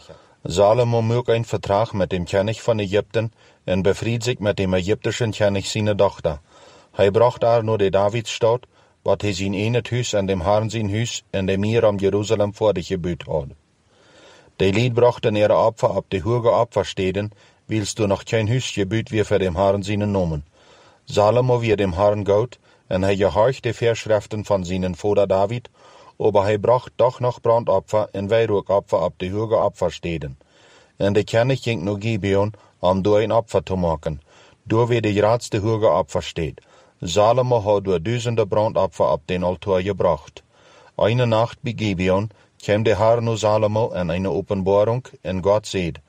Salomo mög ein Vertrag mit dem König von Ägypten en befried sich mit dem ägyptischen König seine Tochter. Hij bracht nur die Davidsstadt, wat hij sein enet Hüs en dem Herrn sein Hüs en dem mir am Jerusalem vor dich gebüht hat. Die Lied brachten ihre Opfer ab die hohe Opferstäden, willst du noch kein Hüs gebüht wie für dem Herrn seinen Nomen. Salomo wie dem Herrn Gott, en hij gehorcht die Verschriften von seinen Vater David, aber hij bracht doch noch Brandopfer en Weihrauchopfer ab die hohe Opferstäden. En der König ging nur Gibeon, do ein Opfer zu machen, do wie die grootste hoge Opfer steht. Salomo hat durch 1000 Brandopfer ab den Altar gebracht. Eine Nacht bei Gibeon kam der Herr nur Salomo in eine Offenbarung, en Gott seht,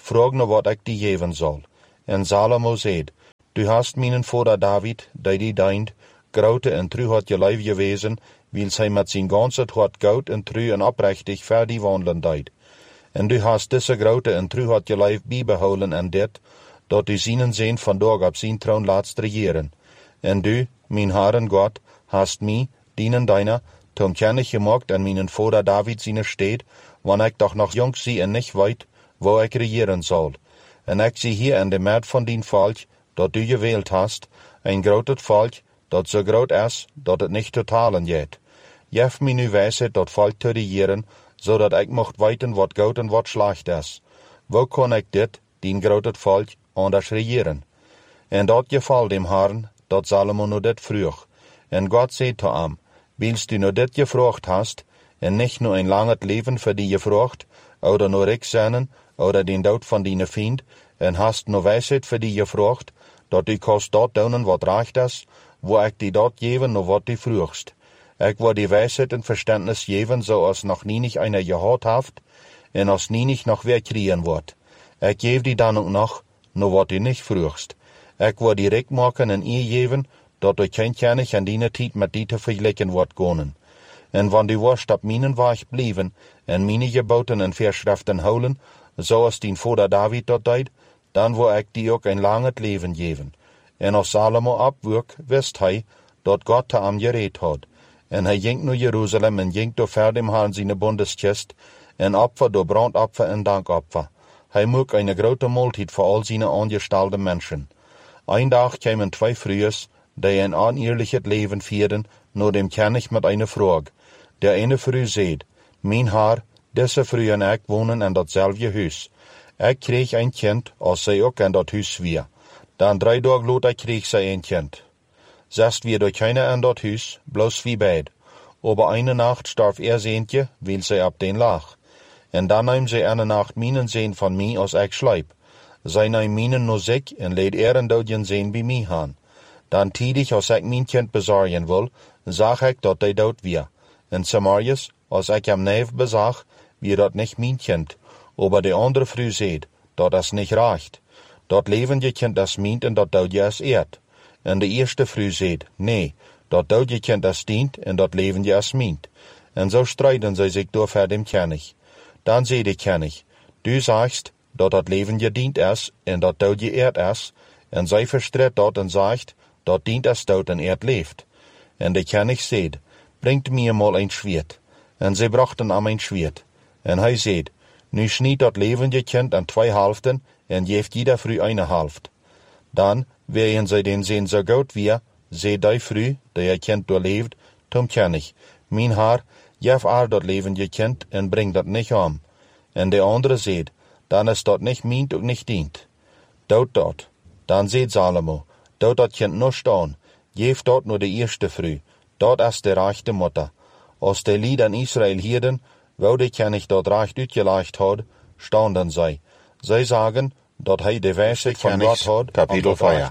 vraag nou wat ik die geven zal. En Salomo zeid, du hast mijn vader David, die deind, grote en trouw had je lijf gewezen, wil zij met zijn ganse hart goud en trouw en oprechtig ver die wandelen deed. En du hast deze grote en trouw had je lijf bijbehouden en dit, dat du zienen zijn vandaag op zijn troon laatst regeren. En du, mijn Heer God, hast mij, dienen deiner, toen kennis gemaakt en mijn vader David zijn steed, wanneer ik toch nog jong zie en niet weet, waar ik regeren zal. En ik zie hier in de midden van dien volk, dat du gewählt hast, een groot volk, dat zo groot is, dat het niet te talen jet. Geef mij nu wijsheid dat volk te regeren, zodat ik mocht weten wat goed en wat slecht is. Hoe kan ik dit, dien groot volk, anders regeren? En dat geval dem Herrn, dat Salomo nu dit vroeg. En God zei te hem, wilst du nu dit gevraagd hast, en niet nu een lang het leven voor die gevraagd, oder nu rijk zijn, oder den dood van die vriend, en hast nu wijsheid voor die gevraagd, dat u kost dat doen wat recht is, waar ik die dat geven nu wat u vroegst. Ik wil die wijsheid en verstandnis geven, zoals nog nienig einer gehad heeft, en als nienig nog weer kriegen wordt. Ik geef die dan ook nog, nu wat u niet vroegst. Ik wil die rijk maken en eer geven, dat u geen kennis aan die tijd met die te vergelijken wordt kunnen. En wanneer du worst op mijn weg blijven, en mijn geboten en verschriften houden, zoals dien vader David dat deed, dan wil ik die ook een lang het leven geven. En als Salomo opwoek, wist hij, dat God te hem gereed had. En hij ging naar Jeruzalem en ging door ver dem Herrn zijn bondeskist, en opfer door brandopfer en dankopfer. Hij moest een grote maaltijd voor al zijn aangestelde mensen. Een dag kwamen twee vrouwen, die een oneerlijk het leven vierden, naar dem König met een vraag. De ene vrouw zei, mijn Heer, deze vrouw en ik wonen in datzelfde huis. Ik kreeg een kind, als zij ook in dat huis weer. Dan 3 dagen later kreeg zij een kind. Zest weer door keiner in dat huis, bloos wie beid. Aber eine Nacht starf seentje, weil zij op den lag. En dan neem zij eine Nacht mijnen zeen van mij als ik slijp. Zij neem mijnen no ziek en leed een doodjen zeen bij mij aan. Dan tiedig als ik mijn kind bezorgen wil, zag ik dat hij dood weer. En Samarius, als ik hem neef bezag, wie dat niet mijn kind. Aber de andere vrouw zei, dat is niet recht. Dat levende kind is mijn en dat doodje is eerd. En de eerste vrouw zei, nee, dat doodje kind is dient en dat levende is mijn. En zo strijden zij zich door voor dem König. Dan zei de König, du zegt dat dat levende dient is en dat doodje eerd is, en zij verstredt dat en zegt, dat dient is dood en eerd leeft. En de König zei, brengt mir mal een schwert. En zij brachten hem een schwert. En hij zei, nu sniet dat levende kind in 2 helften en geeft jeder vrouw eine helft. Dan, wegen zij den zeen zo goed weer, zei die vrouw, die het kind doorleefd, tom König, mijn Heer, geef haar dat levende kind en breng dat niet om. En de andere zei, dan is dat niet mijn ook niet dient. Dood dat. Dan zei Salomo, dood dat kind nog staan, geef dat naar de eerste vrouw, dat is de rechte moeder. Als de lied aan Israël hierden, wou de König dat recht uitgelegd had, stonden zij. Zij zagen dat hij de wijsheid van God had, kapitel 4.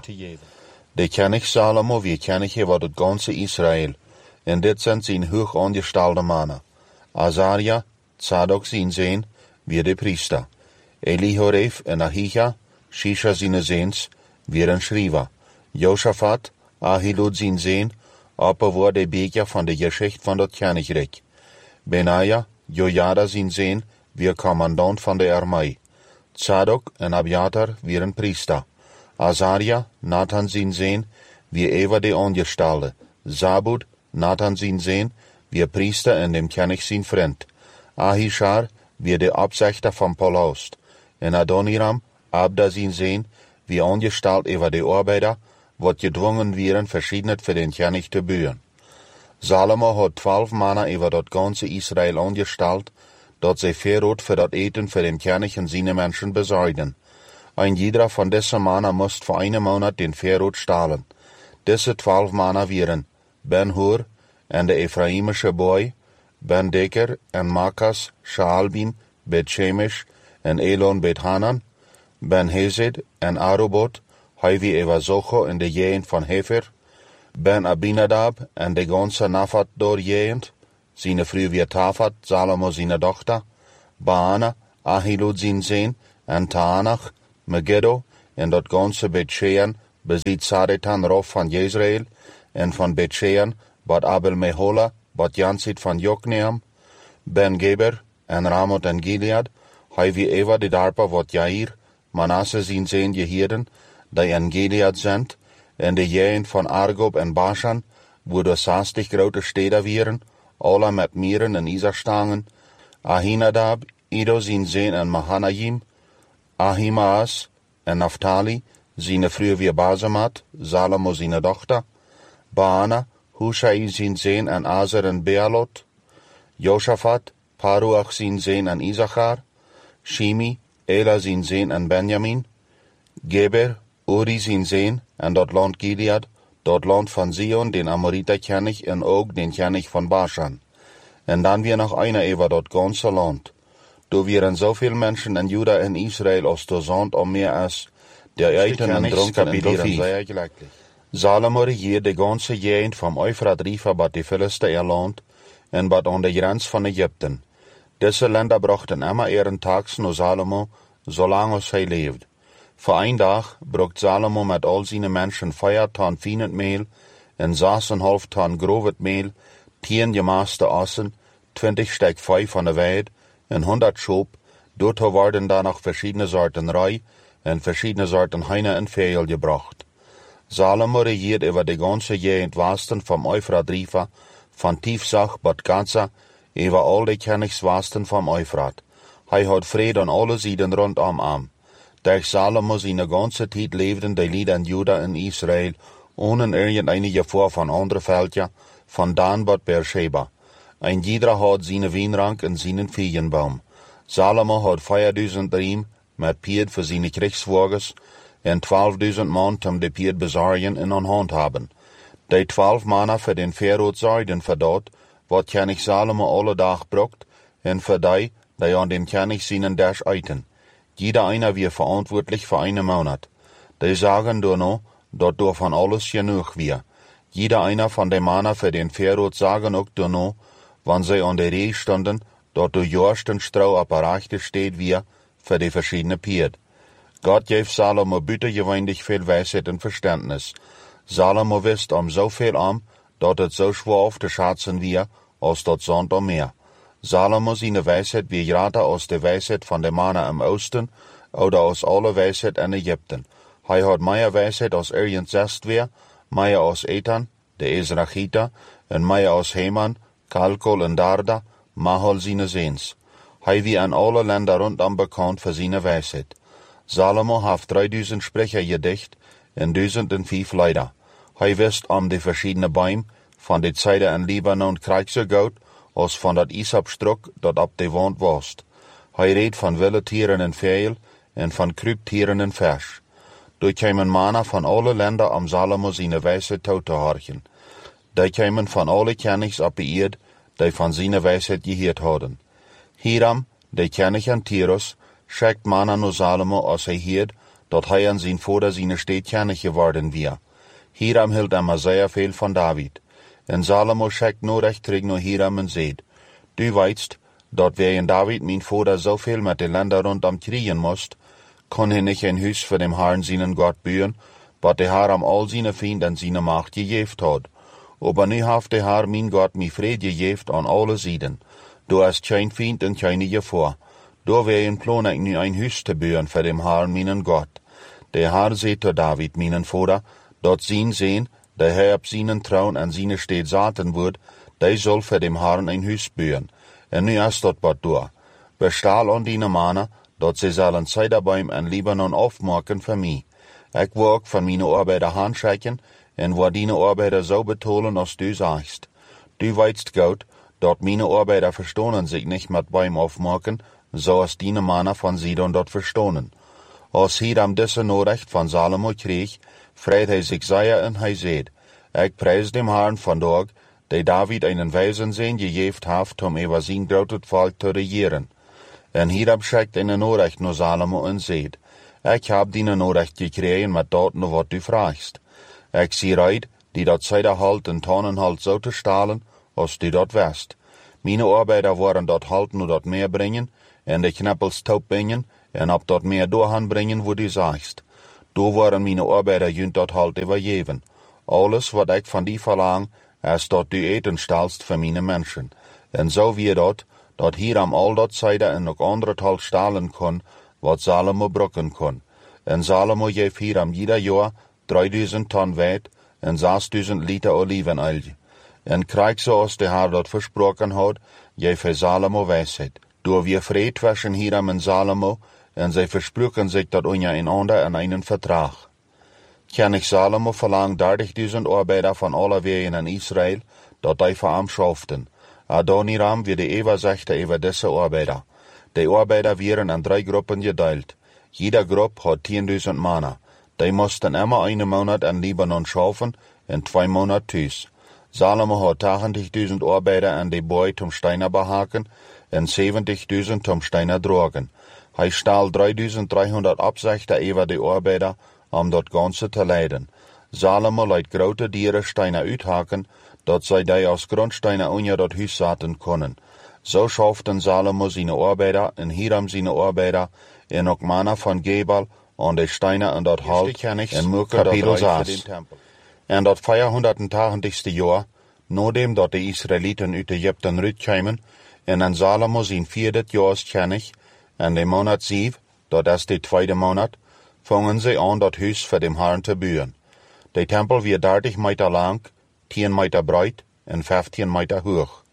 De König Salomo wie König over het ganze Israël, en dit zijn zijn hoog aangestelde mannen. Azaria, Zadok zijn zeen, wie de priester. Elihoref en Ahija, Shisha zijn zeens, wie een schrijver. Josaphat, Ahilud zijn zeen, opper de beker van de geschicht van dat Koninkrijk. Benaja, Jojada zijn zeen, wie commandant van de armee. Zadok en Abiatar wieren priester. Azaria, Nathan zijn zeen, wie even de aangestelde. Zabud, Nathan zijn zeen, wie priester en dem König zijn vriend. Ahishar, wie de opzichter van Paloost. En Adoniram, Abda zijn zeen, wie aangesteld over de arbeider, wat gedwongen wieren verschiedenet voor den König te buren. Salomo had 12 mannen over dat ganze Israël aangesteld, dat zij verrood voor dat eten voor den König en zijn mensen bezorgden. Ein jeder van deze mannen moest voor 1 maand den verrood stalen. Deze 12 mannen wieren Ben-Hur en de Efraimische boy, Ben-Deker en Makas, Shaalbim, Bet-Shemesh en Elon Bet-Hanan, Ben-Hezed en Arubot, hij wie over Zocho in de gegend van Hefer, Ben-Abinadab en de ganse Nafat door gegend, zijn vrouw weer Tafat, Salomo zijn dochter, Baana, Ahilud zijn zeen, en Taanach, Megiddo, en dat ganze Bethshean, bezit Saretan rof van Jezreel, en van Bethshean, bad Abel Mehola, bad Jansit van Jokneam, Ben Geber, en Ramoth en Gilead, hij wie Eva de darpa wat Jair, Manasse zien zijn Jehiden, die en Gilead zendt, en de jeën van Argob en Bashan, wo de 60 grote steden wieren, alle met mieren en Isastangen, Ahinadab, Ido zien zijn en Mahanaim, Ahimaas en Naphtali, zijn vroeger weer Basemat, Salomo zijn dochter, Baana, Hushai zijn zijn en Azer en Bealot, Josaphat, Paruach zijn zijn en Issachar, Shimi, Ela zijn zijn en Benjamin, Geber, Uri zijn zijn en dat land Gilead, dat land van Zion, den Amorita ken ik, en ook den ken ik van Bashan. En dan weer nog einer über dat ganze land. Du wieren zoveel mensen in Juda en Israël als de zand om meer als der eten en dronken en dieren zeer gelijklich. Salomo regiert de ganze gegend vom Euphrat River bat de Philisterland en bat aan de grens van Egypten. Diese Länder brachten immer ihren Tags nur Salomo, solange hij leefde. Voor een dag bracht Salomo met al zijn mensen 4 ton Fienenmehl en 6,5 ton grovet Mehl, 10 gemaste Ossen, 20 stek Vee van de weid en 100 Schoop. Dort worden dan nog verschiedene soorten Rei en verschiedene soorten Heine en Veel gebracht. Salomo regiert über de ganze gegend Westen vom Euphrat River, van Tiefsach bat Gaza, über al de Königswesten vom Euphrat. Hij had vrede aan alle zijden rondom am. Durch Salomo seine ganze tijd leefden de Lieder in Juda en Israël, ohne irgendeine Gefahr von andere Völker, von Dan bat Beersheba. Ein jeder had seine Wienrank en seinen Viegenbaum. Salomo had 4000 riem met Pied voor seine Kriegswagens en 12.000 man om de Pied bezorgen en aan hand haben. Die 12 Manner für den Verrot zorgden voor dat, wat König Salomo alle dag brucht, en voor die aan den König seinen Dash eiten. Jeder einer wir verantwortlich für einen Monat. Die sagen nur noch, dat door von alles genug wir. Jeder einer von den Manner für den Verrot sagen auch nur noch, wann sie an der Reh stunden, dat du jorst en Strau apparachte steht wir für die verschiedene Pied. Gott gave Salomo buitengewöhnlich viel Weisheit und Verständnis. Salomo wisst so viel dat het so schwer auf zu schätzen wir, als dat Sand am Meer. Salomo seine Weisheit wie gerade aus der Weisheit von den Manner im Osten oder aus aller Weisheit in Ägypten. Hij hat mehr Weisheit als irgend zest weer, mehr als Ethan, de Ezrachita, en mehr als Heman, Kalkol en Darda, Mahol seine Seens. Hij wie an alle Länder rundum bekannt für seine Weisheit. Salomo hat 3000 Sprecher gedicht en 1005 Leider. Hij wist die verschiedene Bäume, von de Zeiten in Libanon krijgt goud, als van dat Isapstruck dat op de wand was. Hij reed van wilde tieren en veel, en van kruiptieren en vers. Door kwamen mannen van alle Länder Salomo seine Weisheit toe te horchen. Die kwamen van alle Königs op de eerd, die van seine Weisheit gehoord hadden. Hiram, de König an Tyrus, schickt mannen naar Salomo als hij hoort, dat hij aan zijn vader seine Stadt König geworden weer. Hiram hield immer sehr veel van David. En Salomo schickt nur recht terug naar Hiram en zegt, du weißt, dat wij in David mijn vader zoveel met de Länder rondom kriegen moest, kon hij niet een huis voor dem Herrn seinen Gott bouwen, wat de Herr al seine Vrienden en seine Macht gegeven had. Aber nu heeft de Herr mijn Gott mij vrede gegeven aan alle zijden. Du hast kein Feind en keine Gefahr. Du wij plan ik nu een huis te bouwen voor dem Herrn mijn Gott. De Herr zei tot David mijn vader, dat zijn zeen, de hij op seinen Traun en seine Stadt zaten wordt, die zal voor dem Herrn een huis bouwen. En nu is dat wat door. Bestal aan die mannen, dat ze zullen Zeiderbeim en Libanon afmaken voor mij. Ik wil ook van mijn arbeider handschikken, en wil die arbeider zo betonen als du sagst. Du weißt goed, dat mijn arbeider verstonen zich niet met Beim afmaken, zoals die mannen van Sidon dat verstonen. Als Hiram deze Nachricht van Salomo kreeg, freut hij zich zeer en hij zei, ik prijs dem Herrn vandaag, die David einen weisen Sinn gegeven heeft om over zijn grote volk te regieren. En Hiram schickt eine Nachricht naar Salomo en zei, ik heb die Nachricht gekregen met dat nu wat du vraagst. Ik zie uit, die dat Zeiderhalt en Tonnenhalt zo te stalen, als du dat wist. Meine arbeider waren dat halt nu dat meer brengen, en de knappels taub brengen, en op dat meer doorgaan brengen wo die zaagst. Door worden mijn arbeider junt dat halt overgeven. Alles wat ik van die verlang, is dat du eten stalst voor mijn mensen. En zo weer dat Hiram al dat zijde en ook andere tal stalen kon, wat Salomo brokken kon. En Salomo geeft Hiram ieder jaar 3000 ton weit en 6000 liter olivenolie. En krijg zoals de Heer dat versproken had, geeft hij Salomo wijsheid. Door weer vrede tussen Hiram en Salomo, en zij versproken zich dat onder een ander en een verdrag. Koning Salomo verlangt 30.000 arbeider van alle wegen in Israël, dat hij voor hem schoften. Adoniram weer de overzichter over deze arbeider. De arbeider werden in 3 groepen gedeeld. Jeder groep had 10.000 mannen. Die moesten immer een maand in Libanon schaffen en 2 maanden thuis. Salomo had 80.000 arbeider in de boy om steiner behaken en 70.000 om steiner drogen. Hij staal 3.300 opzichter over de arbeider om dat ganze te leiden. Salomo liet grote dieren steiner uithaken, dat zij die als grondsteiner onder dat huis zaten konden. Zo schaften Salomo zijn arbeider en Hiram zijn arbeider en ook mannen van Gebal aan de steiner en dat halt en mukken dat raad. En dat 480ste jaar, nadat dat de Israëlieten uit Egypte uitkwamen, en in Salomo zijn 4e jaarskennig, en de maand 7, dat is de 2e maand, vangen ze aan dat huis voor de Herren te bouwen. De tempel weer 30 meter lang, 10 meter breed en 15 meter hoog.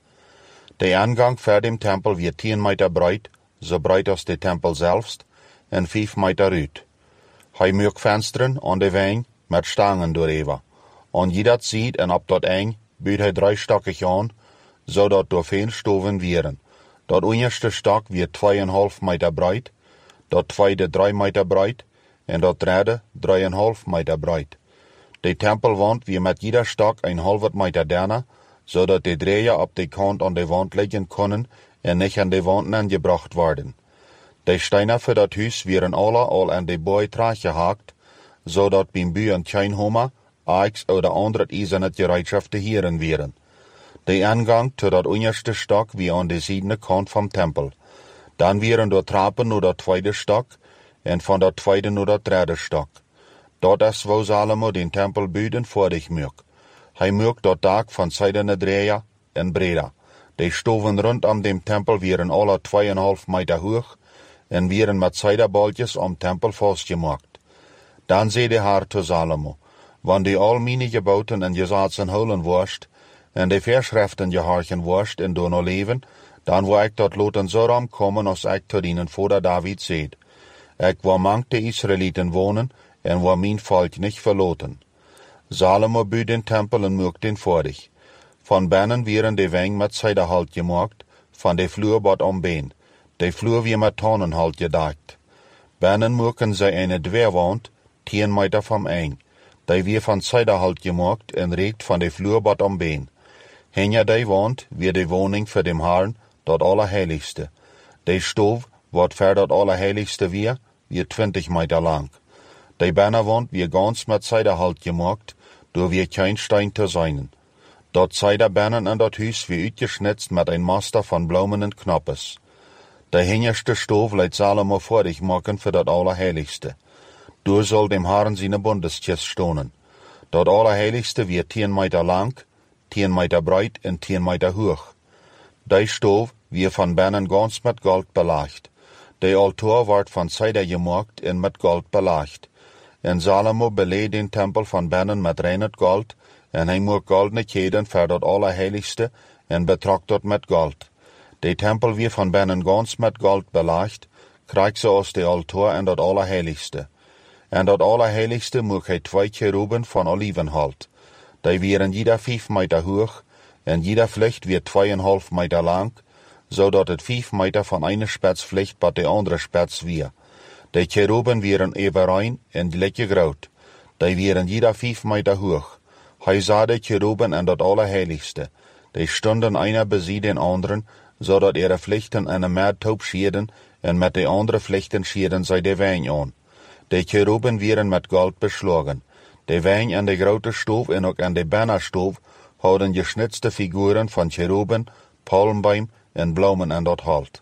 De aangang voor de tempel weer 10 meter breed, zo breed als de tempel zelfst, en 5 meter uit. Hij maakt vensteren aan de wang met stangen dooreven. Aan ieder zijde en op dat eind bouwt hij 3 stokken aan, zodat door veel stoven wieren. Dat onderste stok weer 2,5 meter breed, dat tweede 3 meter breed en dat derde 3,5 meter breed. De tempelwand weer met ieder stok 1,5 meter derne, zodat de dreeën op de kant aan de wand liggen kunnen en niet aan de wand aangebracht worden. De steinen voor dat huis werden alle al aan de boy terechtgehakt, zodat bij buien geen homer, aaks of andere ijzeren gereedschap heren werden. De aangang tot dat onderste stok weer aan de zijde kant van tempel. Dan werden door trappen naar dat tweede stok en van dat tweede naar dat derde stok. Dat is waar Salomo den tempel bouwden voordig maakt. Hij maakt dat dak van zijdene drieën en breder. De stoven rondom de tempel werden alle 2,5 meter hoog en werden met zijdebaltjes om tempel vastgemaakt. Dan zei de Heer tot Salomo, wanneer al mijn geboten en gezaten holen worst, en de verschriften gehoorgen worst en door leven, dan wil ik dat laten zo ram komen als ik tot ihnen vader David zei. Ik wil mang de Israëlieten wonen en wil mijn volk niet verlaten. Salomo bouwt den tempel en maakt den voordig. Van binnen werden de wang met zijderhalt gemaakt, van de vloerbad ombeen. De vloer weer met tonnenhalt gedekt. Binnen maken zij een dwerwand, 10 meter van eng. Die weer van zijderhalt gemaakt en reikt van de vloerbad ombeen. Hinter die wand weer de woning voor de Herren, dat Allerheiligste. De stoof, wat voor dat Allerheiligste weer 20 meter lang. De binnenwand weer gans met zijderhalt gemaakt, door weer geen steen te zijn. Dat zijderbinnen en dat huis weer uitgesnitst met een master van bloemen en knoppes. De hinterste stoof leidt Salomo voordig maken voor dat Allerheiligste. Door zal dem Herren zijn bundeskist stonen. Dat Allerheiligste weer 10 meter lang, 10 meter breed en 10 meter hoog. Die stoof weer van binnen gans met goud belagd. De altaar wordt van zijde gemaakt en met goud belagd. En Salomo beleed den tempel van binnen met rein goud, en hij maakt goldene keden voor dat Allerheiligste en betrok dat met goud. De tempel weer van binnen gans met goud belagd, krijgt zoals de altaar en dat Allerheiligste. En dat Allerheiligste maakt hij 2 cheruben van olivenhout. Die waren ieder 5 meter hoog, en ieder vlecht weer 2,5 meter lang, zodat het 5 meter van ene spits vlecht bij de andere spits weer. De cheruben waren overeen en gelijk groot. Die waren ieder 5 meter hoog. Hij zag de cheruben en dat Allerheiligste. Die stonden einer bezij den anderen, zodat ihre vlechten en een maattoop scheerden, en met de andere vlechten scheerden zij de wijn aan. De cheruben waren met goud beslagen. De wijn en de grote stoof en ook aan de bannerstoof hadden gesnitste figuren van cheruben, palmboom en bloemen en dat halt.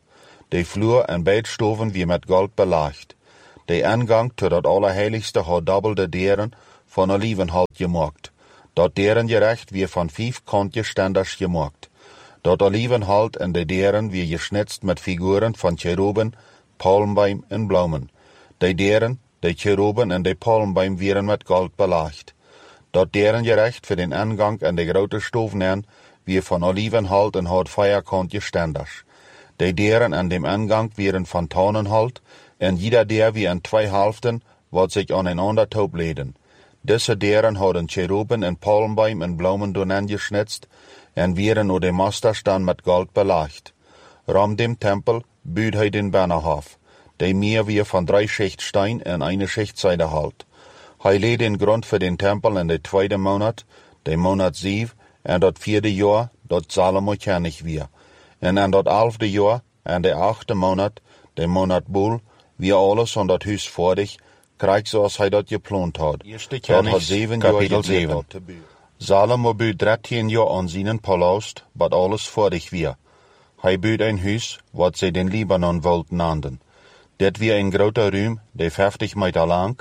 De vloer en bedstoven weer met goud belaagd. De ingang tot het Allerheiligste had dubbelde deuren van olivenhout gemaakt. Dat deurengerecht weer van 5 kantjes stenders gemaakt. Dat olivenhout en de deuren weer gesnitst met figuren van cherubim, palmboom en bloemen. De deuren, de cherubim en de palmboom werden met goud belaagd. Dat deurengerecht voor den ingang en de grote stoven weer van olivenhout en had 4 kantjes stenders. De deuren en dem ingang werden van tannenhout en jeder deur weer in 2 helften wat zich aneinander touwleden. Deze deuren hadden cherubim en palmboom en bloemen doorheen gesnitst en werden door de masters dan met goud belaagd. Ram dem tempel buut hij den binnenhof, de meer weer van 3 schicht steen en 1 schicht zijdehout. Hij leed den grond voor den tempel in de 2e maand, de maand 7, en dat 4e jaar dat Salomo koning weer. En in dat 11e jaar, en de 8e maand, de maand Boel, weer alles aan dat huis voordig, krijg zoals hij dat gepland had. Dat had 7 jaar 7. Salomo buut 13 jaar aan zijn palast, wat alles voordig weer. Hij buut een huis, wat zij den Libanon-woud naamden. Dit weer een grote ruim, de 50 meter lang,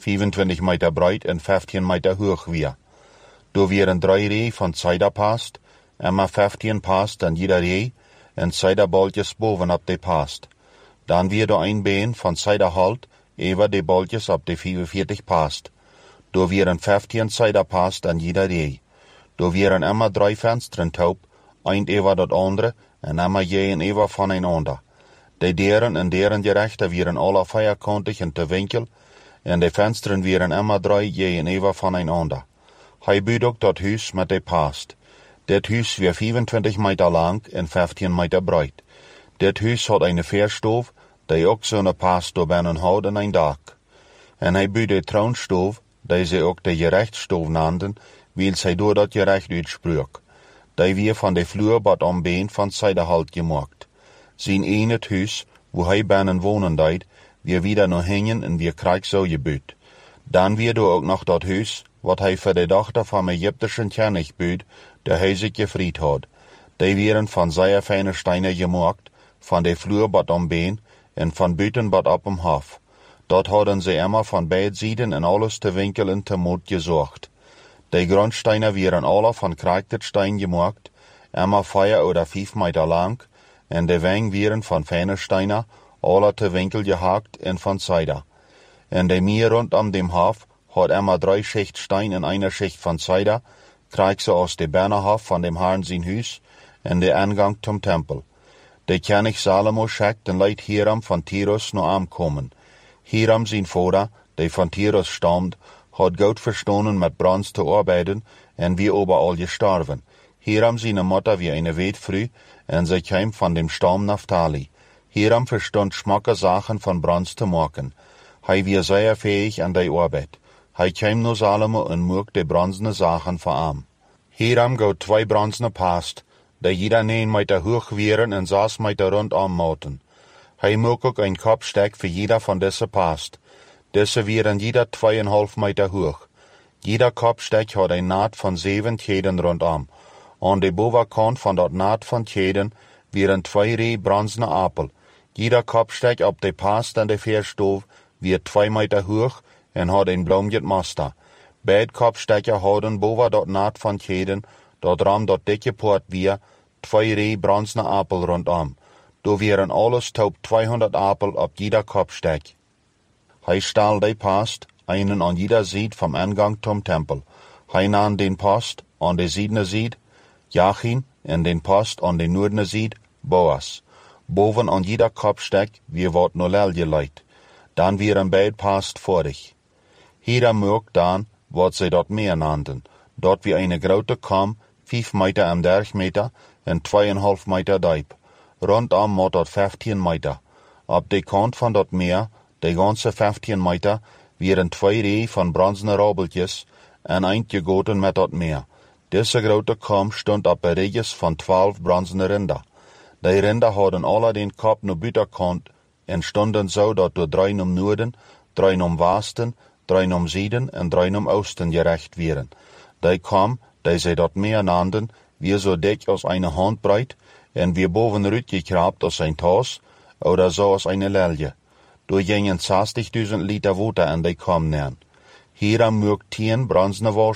25 meter breed en 15 meter hoog weer. Door weer 3 rij van zijderpast, en maar 15 past aan jeder rij, en zijderboltjes bovenop de past. Dan weer door een been van zijderhout, even de boltjes op de 45 past. Door weer 15 zijderpast aan jeder rij. Door weer immer 3 vensteren taub, een even dat andere, en immer je en even voneinander. De deuren en deurengerechten wieren alle 4 kantig en te winkel, en de vensteren wieren immer 3 je en even voneinander. Hij buut ook dat huis met de past. Dit huis weer 25 meter lang en 15 meter breed. Dit huis had een veerstoof, die ook zo'n past door binnen had en een dak. En hij buut de troonstoof, die ze ook de gerechtstoof naamden, wil zij door dat gerecht uitspreek. Die weer van de vloerbad om been van zijderhout gemaakt. Zijn een het huis, wo hij binnen wonen deed, weer wieder nog hingen en weer krijg zo gebuut. Dan weer door ook nog dat huis, wat hij voor de dochter van Egyptische koning buut, de hij zich gevrijd had. Die werden van zeer fijne stenen gemaakt, van de vloerbad om been en van buitenbad op om hof. Dat hadden ze immer van beide zijden en alles te winkel en te moed gezorgd. De grondstenen werden alle van krijgtet steen gemaakt, immer 4 oder 5 meter lang, en de weng werden van fijne stenen, alle te winkel gehakt en van zijde. En de meer rondom dem hof had immer 3 schicht steen en 1 schicht van zijde, krijg ze als de binnenhof van dem Herrn zijn huis en de ingang zum tempel. De koning Salomo schickt en leidt Hiram van Tyrus naar aankomen. Hiram zijn vader, die van Tyrus stamt, had goed verstanden met brons te arbeiden en wie overal gestorven. Hiram zijn moeder wie een weetvrouw en zij kwam van dem stam Naphtali. Hiram verstond smakke zaken van brons te maken. Hij was zeer fähig aan die arbeid. Hij kwam naar Salomo en mocht de bronzene zaken voor hem. Hiram goot 2 bronzene past, die jeder 9 meter hoog waren en 6 meter rondom mochten. Hij mocht ook een kopstek voor jeder van deze past. Deze waren jeder 2,5 meter hoog. Jeder kopstek had een naad van 7 tjeden rondom. Aan de bovenkant van dat naad van tjeden waren 2 rij bronzene appel. Jeder kopstek op de past en de veerstoof weer 2 meter hoog en had een bloemjet master. Beide kopstekken hadden boven dat naad van tjeden, dat ram dat dikke poort weer, 2 rij bronzene appel rondom. Door waren alles taub 200 appel op jeder kopstek. Hij stal de past, einen aan jeder zijde vom ingang zum tempel. Hij nam den post aan de zijdene zijde, Jachin, en den post aan de noordene zijde, Boas. Boven aan jeder kopstek weer wat nolel geleid. Dan waren beide past voordig. Hiram mocht dan, wat zij dat meer naamden, dat weer een grote kam, 5 meter en 30 meter en 2,5 meter diep. Rondom moet dat 15 meter. Op de kant van dat meer, de ganze 15 meter, waren 2 rij van bronzene rabbeltjes en eindje gegoten met dat meer. Deze grote kam stond op een rijtjes van 12 bronzene rinder. De rinder hadden alle den kop naar buitenkant en stonden zo dat door 3 om noorden, 3 om westen, 3 om zuiden en 3 om oosten gerecht waren. Die kam, die zij dat meer naamden, weer zo dik als een handbreed en weer bovenuit gekraapt als een tas oder so als eine Lelje. Du gingen 60.000 Liter Water en die kwam neer. Hieran mögt 10 bronzene